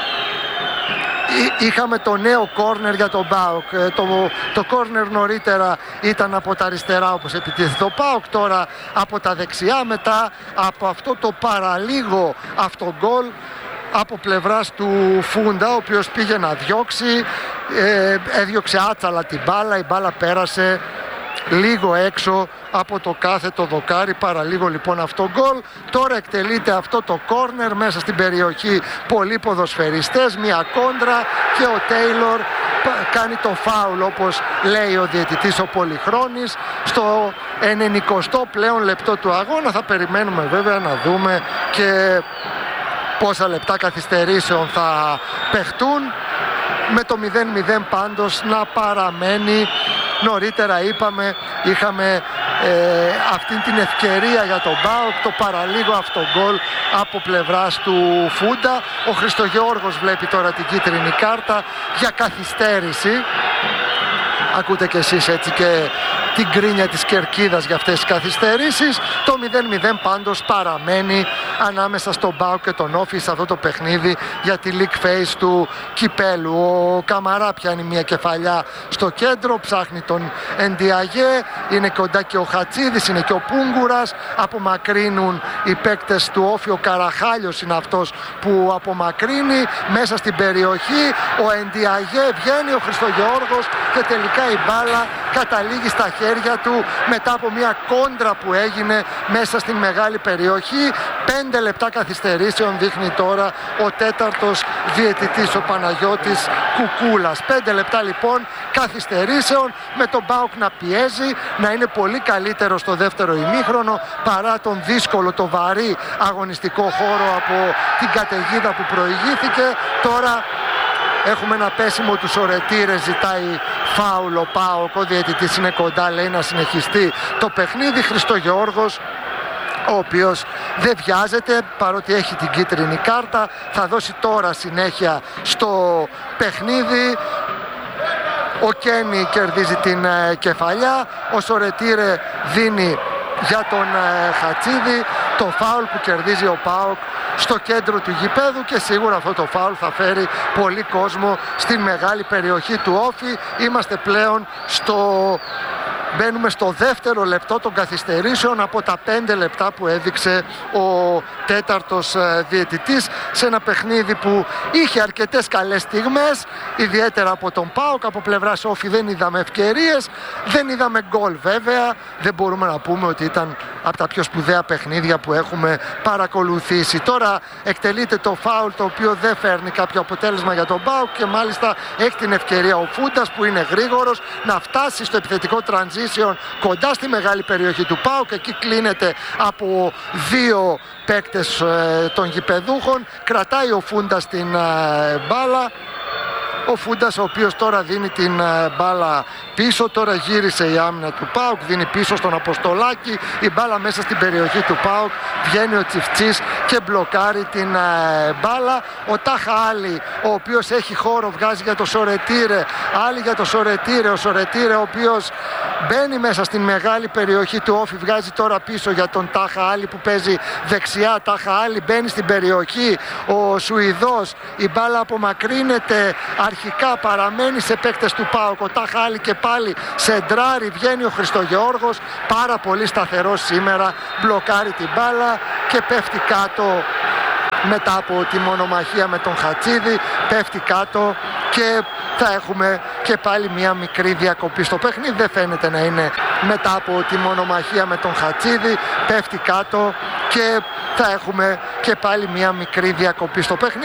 είχαμε το νέο κόρνερ για τον ΠΑΟΚ. Το κόρνερ νωρίτερα ήταν από τα αριστερά όπως επιτίθεται ο ΠΑΟΚ, τώρα από τα δεξιά, μετά από αυτό το παραλίγο αυτογκόλ από πλευράς του Φούντα, ο οποίος πήγε να διώξει, έδιωξε άτσαλα την μπάλα, η μπάλα πέρασε λίγο έξω από το κάθετο δοκάρι, παραλίγο λοιπόν αυτό γκολ. Τώρα εκτελείται αυτό το κόρνερ μέσα στην περιοχή, πολλοί ποδοσφαιριστές, μια κόντρα και ο Τέιλορ κάνει το φάουλ όπως λέει ο διαιτητής ο Πολυχρόνης στο 90ο πλέον λεπτό του αγώνα. Θα περιμένουμε βέβαια να δούμε και πόσα λεπτά καθυστερήσεων θα παιχτούν, με το 0-0 πάντως να παραμένει. Νωρίτερα είπαμε, είχαμε αυτή την ευκαιρία για τον ΠΑΟΚ, το παραλίγο αυτό γκολ από πλευράς του Φούντα. Ο Χριστογεώργος βλέπει τώρα την κίτρινη κάρτα για καθυστέρηση. Ακούτε κι εσείς έτσι και την κρίνια της κερκίδας για αυτές τις καθυστερήσεις. Το 0-0 πάντως παραμένει ανάμεσα στον ΠΑΟΚ και τον Όφη σε αυτό το παιχνίδι για τη league phase του κυπέλου. Ο Καμαρά πιάνει μια κεφαλιά στο κέντρο, ψάχνει τον Εντιαγέ, είναι κοντά και ο Χατσίδης, είναι και ο Πούγκουρας, απομακρύνουν οι παίκτες του Όφη. Ο Καραχάλιος είναι αυτός που απομακρύνει μέσα στην περιοχή, ο Εντιαγέ βγαίνει, ο Χριστογεώργος, και τελικά η μπάλα καταλήγει στα χέρια του μετά από μια κόντρα που έγινε μέσα στην μεγάλη περιοχή. 5 λεπτά καθυστερήσεων δείχνει τώρα ο τέταρτος διαιτητής, ο Παναγιώτης Κουκούλας. 5 λεπτά λοιπόν καθυστερήσεων, με τον ΠΑΟΚ να πιέζει, να είναι πολύ καλύτερο στο δεύτερο ημίχρονο παρά τον δύσκολο, το βαρύ αγωνιστικό χώρο από την καταιγίδα που προηγήθηκε. Τώρα έχουμε ένα πέσιμο του Σορετήρε, ζητάει φάουλ ο ΠΑΟΚ, ο διαιτητής είναι κοντά, λέει να συνεχιστεί το παιχνίδι. Χριστογεώργος, ο οποίος δεν βιάζεται παρότι έχει την κίτρινη κάρτα, θα δώσει τώρα συνέχεια στο παιχνίδι. Ο Κένι κερδίζει την κεφαλιά, ο Σορετήρε δίνει για τον Χατσίδη, το φάουλ που κερδίζει ο ΠΑΟΚ στο κέντρο του γηπέδου, και σίγουρα αυτό το φάουλ θα φέρει πολύ κόσμο στην μεγάλη περιοχή του Όφη. Είμαστε πλέον μπαίνουμε στο δεύτερο λεπτό των καθυστερήσεων από τα 5 λεπτά που έδειξε ο τέταρτος διαιτητής, σε ένα παιχνίδι που είχε αρκετές καλές στιγμές, ιδιαίτερα από τον ΠΑΟΚ. Από πλευράς Όφη δεν είδαμε ευκαιρίες, δεν είδαμε γκολ βέβαια. Δεν μπορούμε να πούμε ότι ήταν από τα πιο σπουδαία παιχνίδια που έχουμε παρακολουθήσει. Τώρα εκτελείται το φάουλ, το οποίο δεν φέρνει κάποιο αποτέλεσμα για τον ΠΑΟΚ, και μάλιστα έχει την ευκαιρία ο Φούντας, που είναι γρήγορος, να φτάσει στο επιθετικό transition κοντά στη μεγάλη περιοχή του ΠΑΟΚ. Εκεί κλείνεται από 2 παίκτες των γηπεδούχων, κρατάει ο Φούντας την μπάλα. Ο Φούντας, ο οποίος τώρα δίνει την μπάλα πίσω, τώρα γύρισε η άμυνα του ΠΑΟΚ, δίνει πίσω στον Αποστολάκη, η μπάλα μέσα στην περιοχή του ΠΑΟΚ, βγαίνει ο Τσιφτσής και και μπλοκάρει την μπάλα. Ο Τάχα Άλλη, ο οποίος έχει χώρο, βγάζει για το Σορετήρε, Άλλη για το Σορετήρε, ο Σορετήρε ο οποίος μπαίνει μέσα στην μεγάλη περιοχή του Όφη, βγάζει τώρα πίσω για τον Τάχα Άλλη που παίζει δεξιά. Τάχα Άλλη μπαίνει στην περιοχή, ο Σουηδός, η μπάλα απομακρύνεται, αρχικά παραμένει σε παίκτες του ΠΑΟΚ. Ο Τάχα Άλλη και πάλι σεντράρει, βγαίνει ο Χριστογεώργος, πάρα πολύ σταθερός σήμερα, μπλοκάρει την μπάλα και πέφτει κάτω μετά από τη μονομαχία με τον Χατσίδη, πέφτει κάτω και θα έχουμε και πάλι μια μικρή διακοπή στο παιχνίδι. Δεν φαίνεται να είναι μετά από τη μονομαχία με τον Χατσίδη, πέφτει κάτω και θα έχουμε και πάλι μια μικρή διακοπή στο παιχνίδι.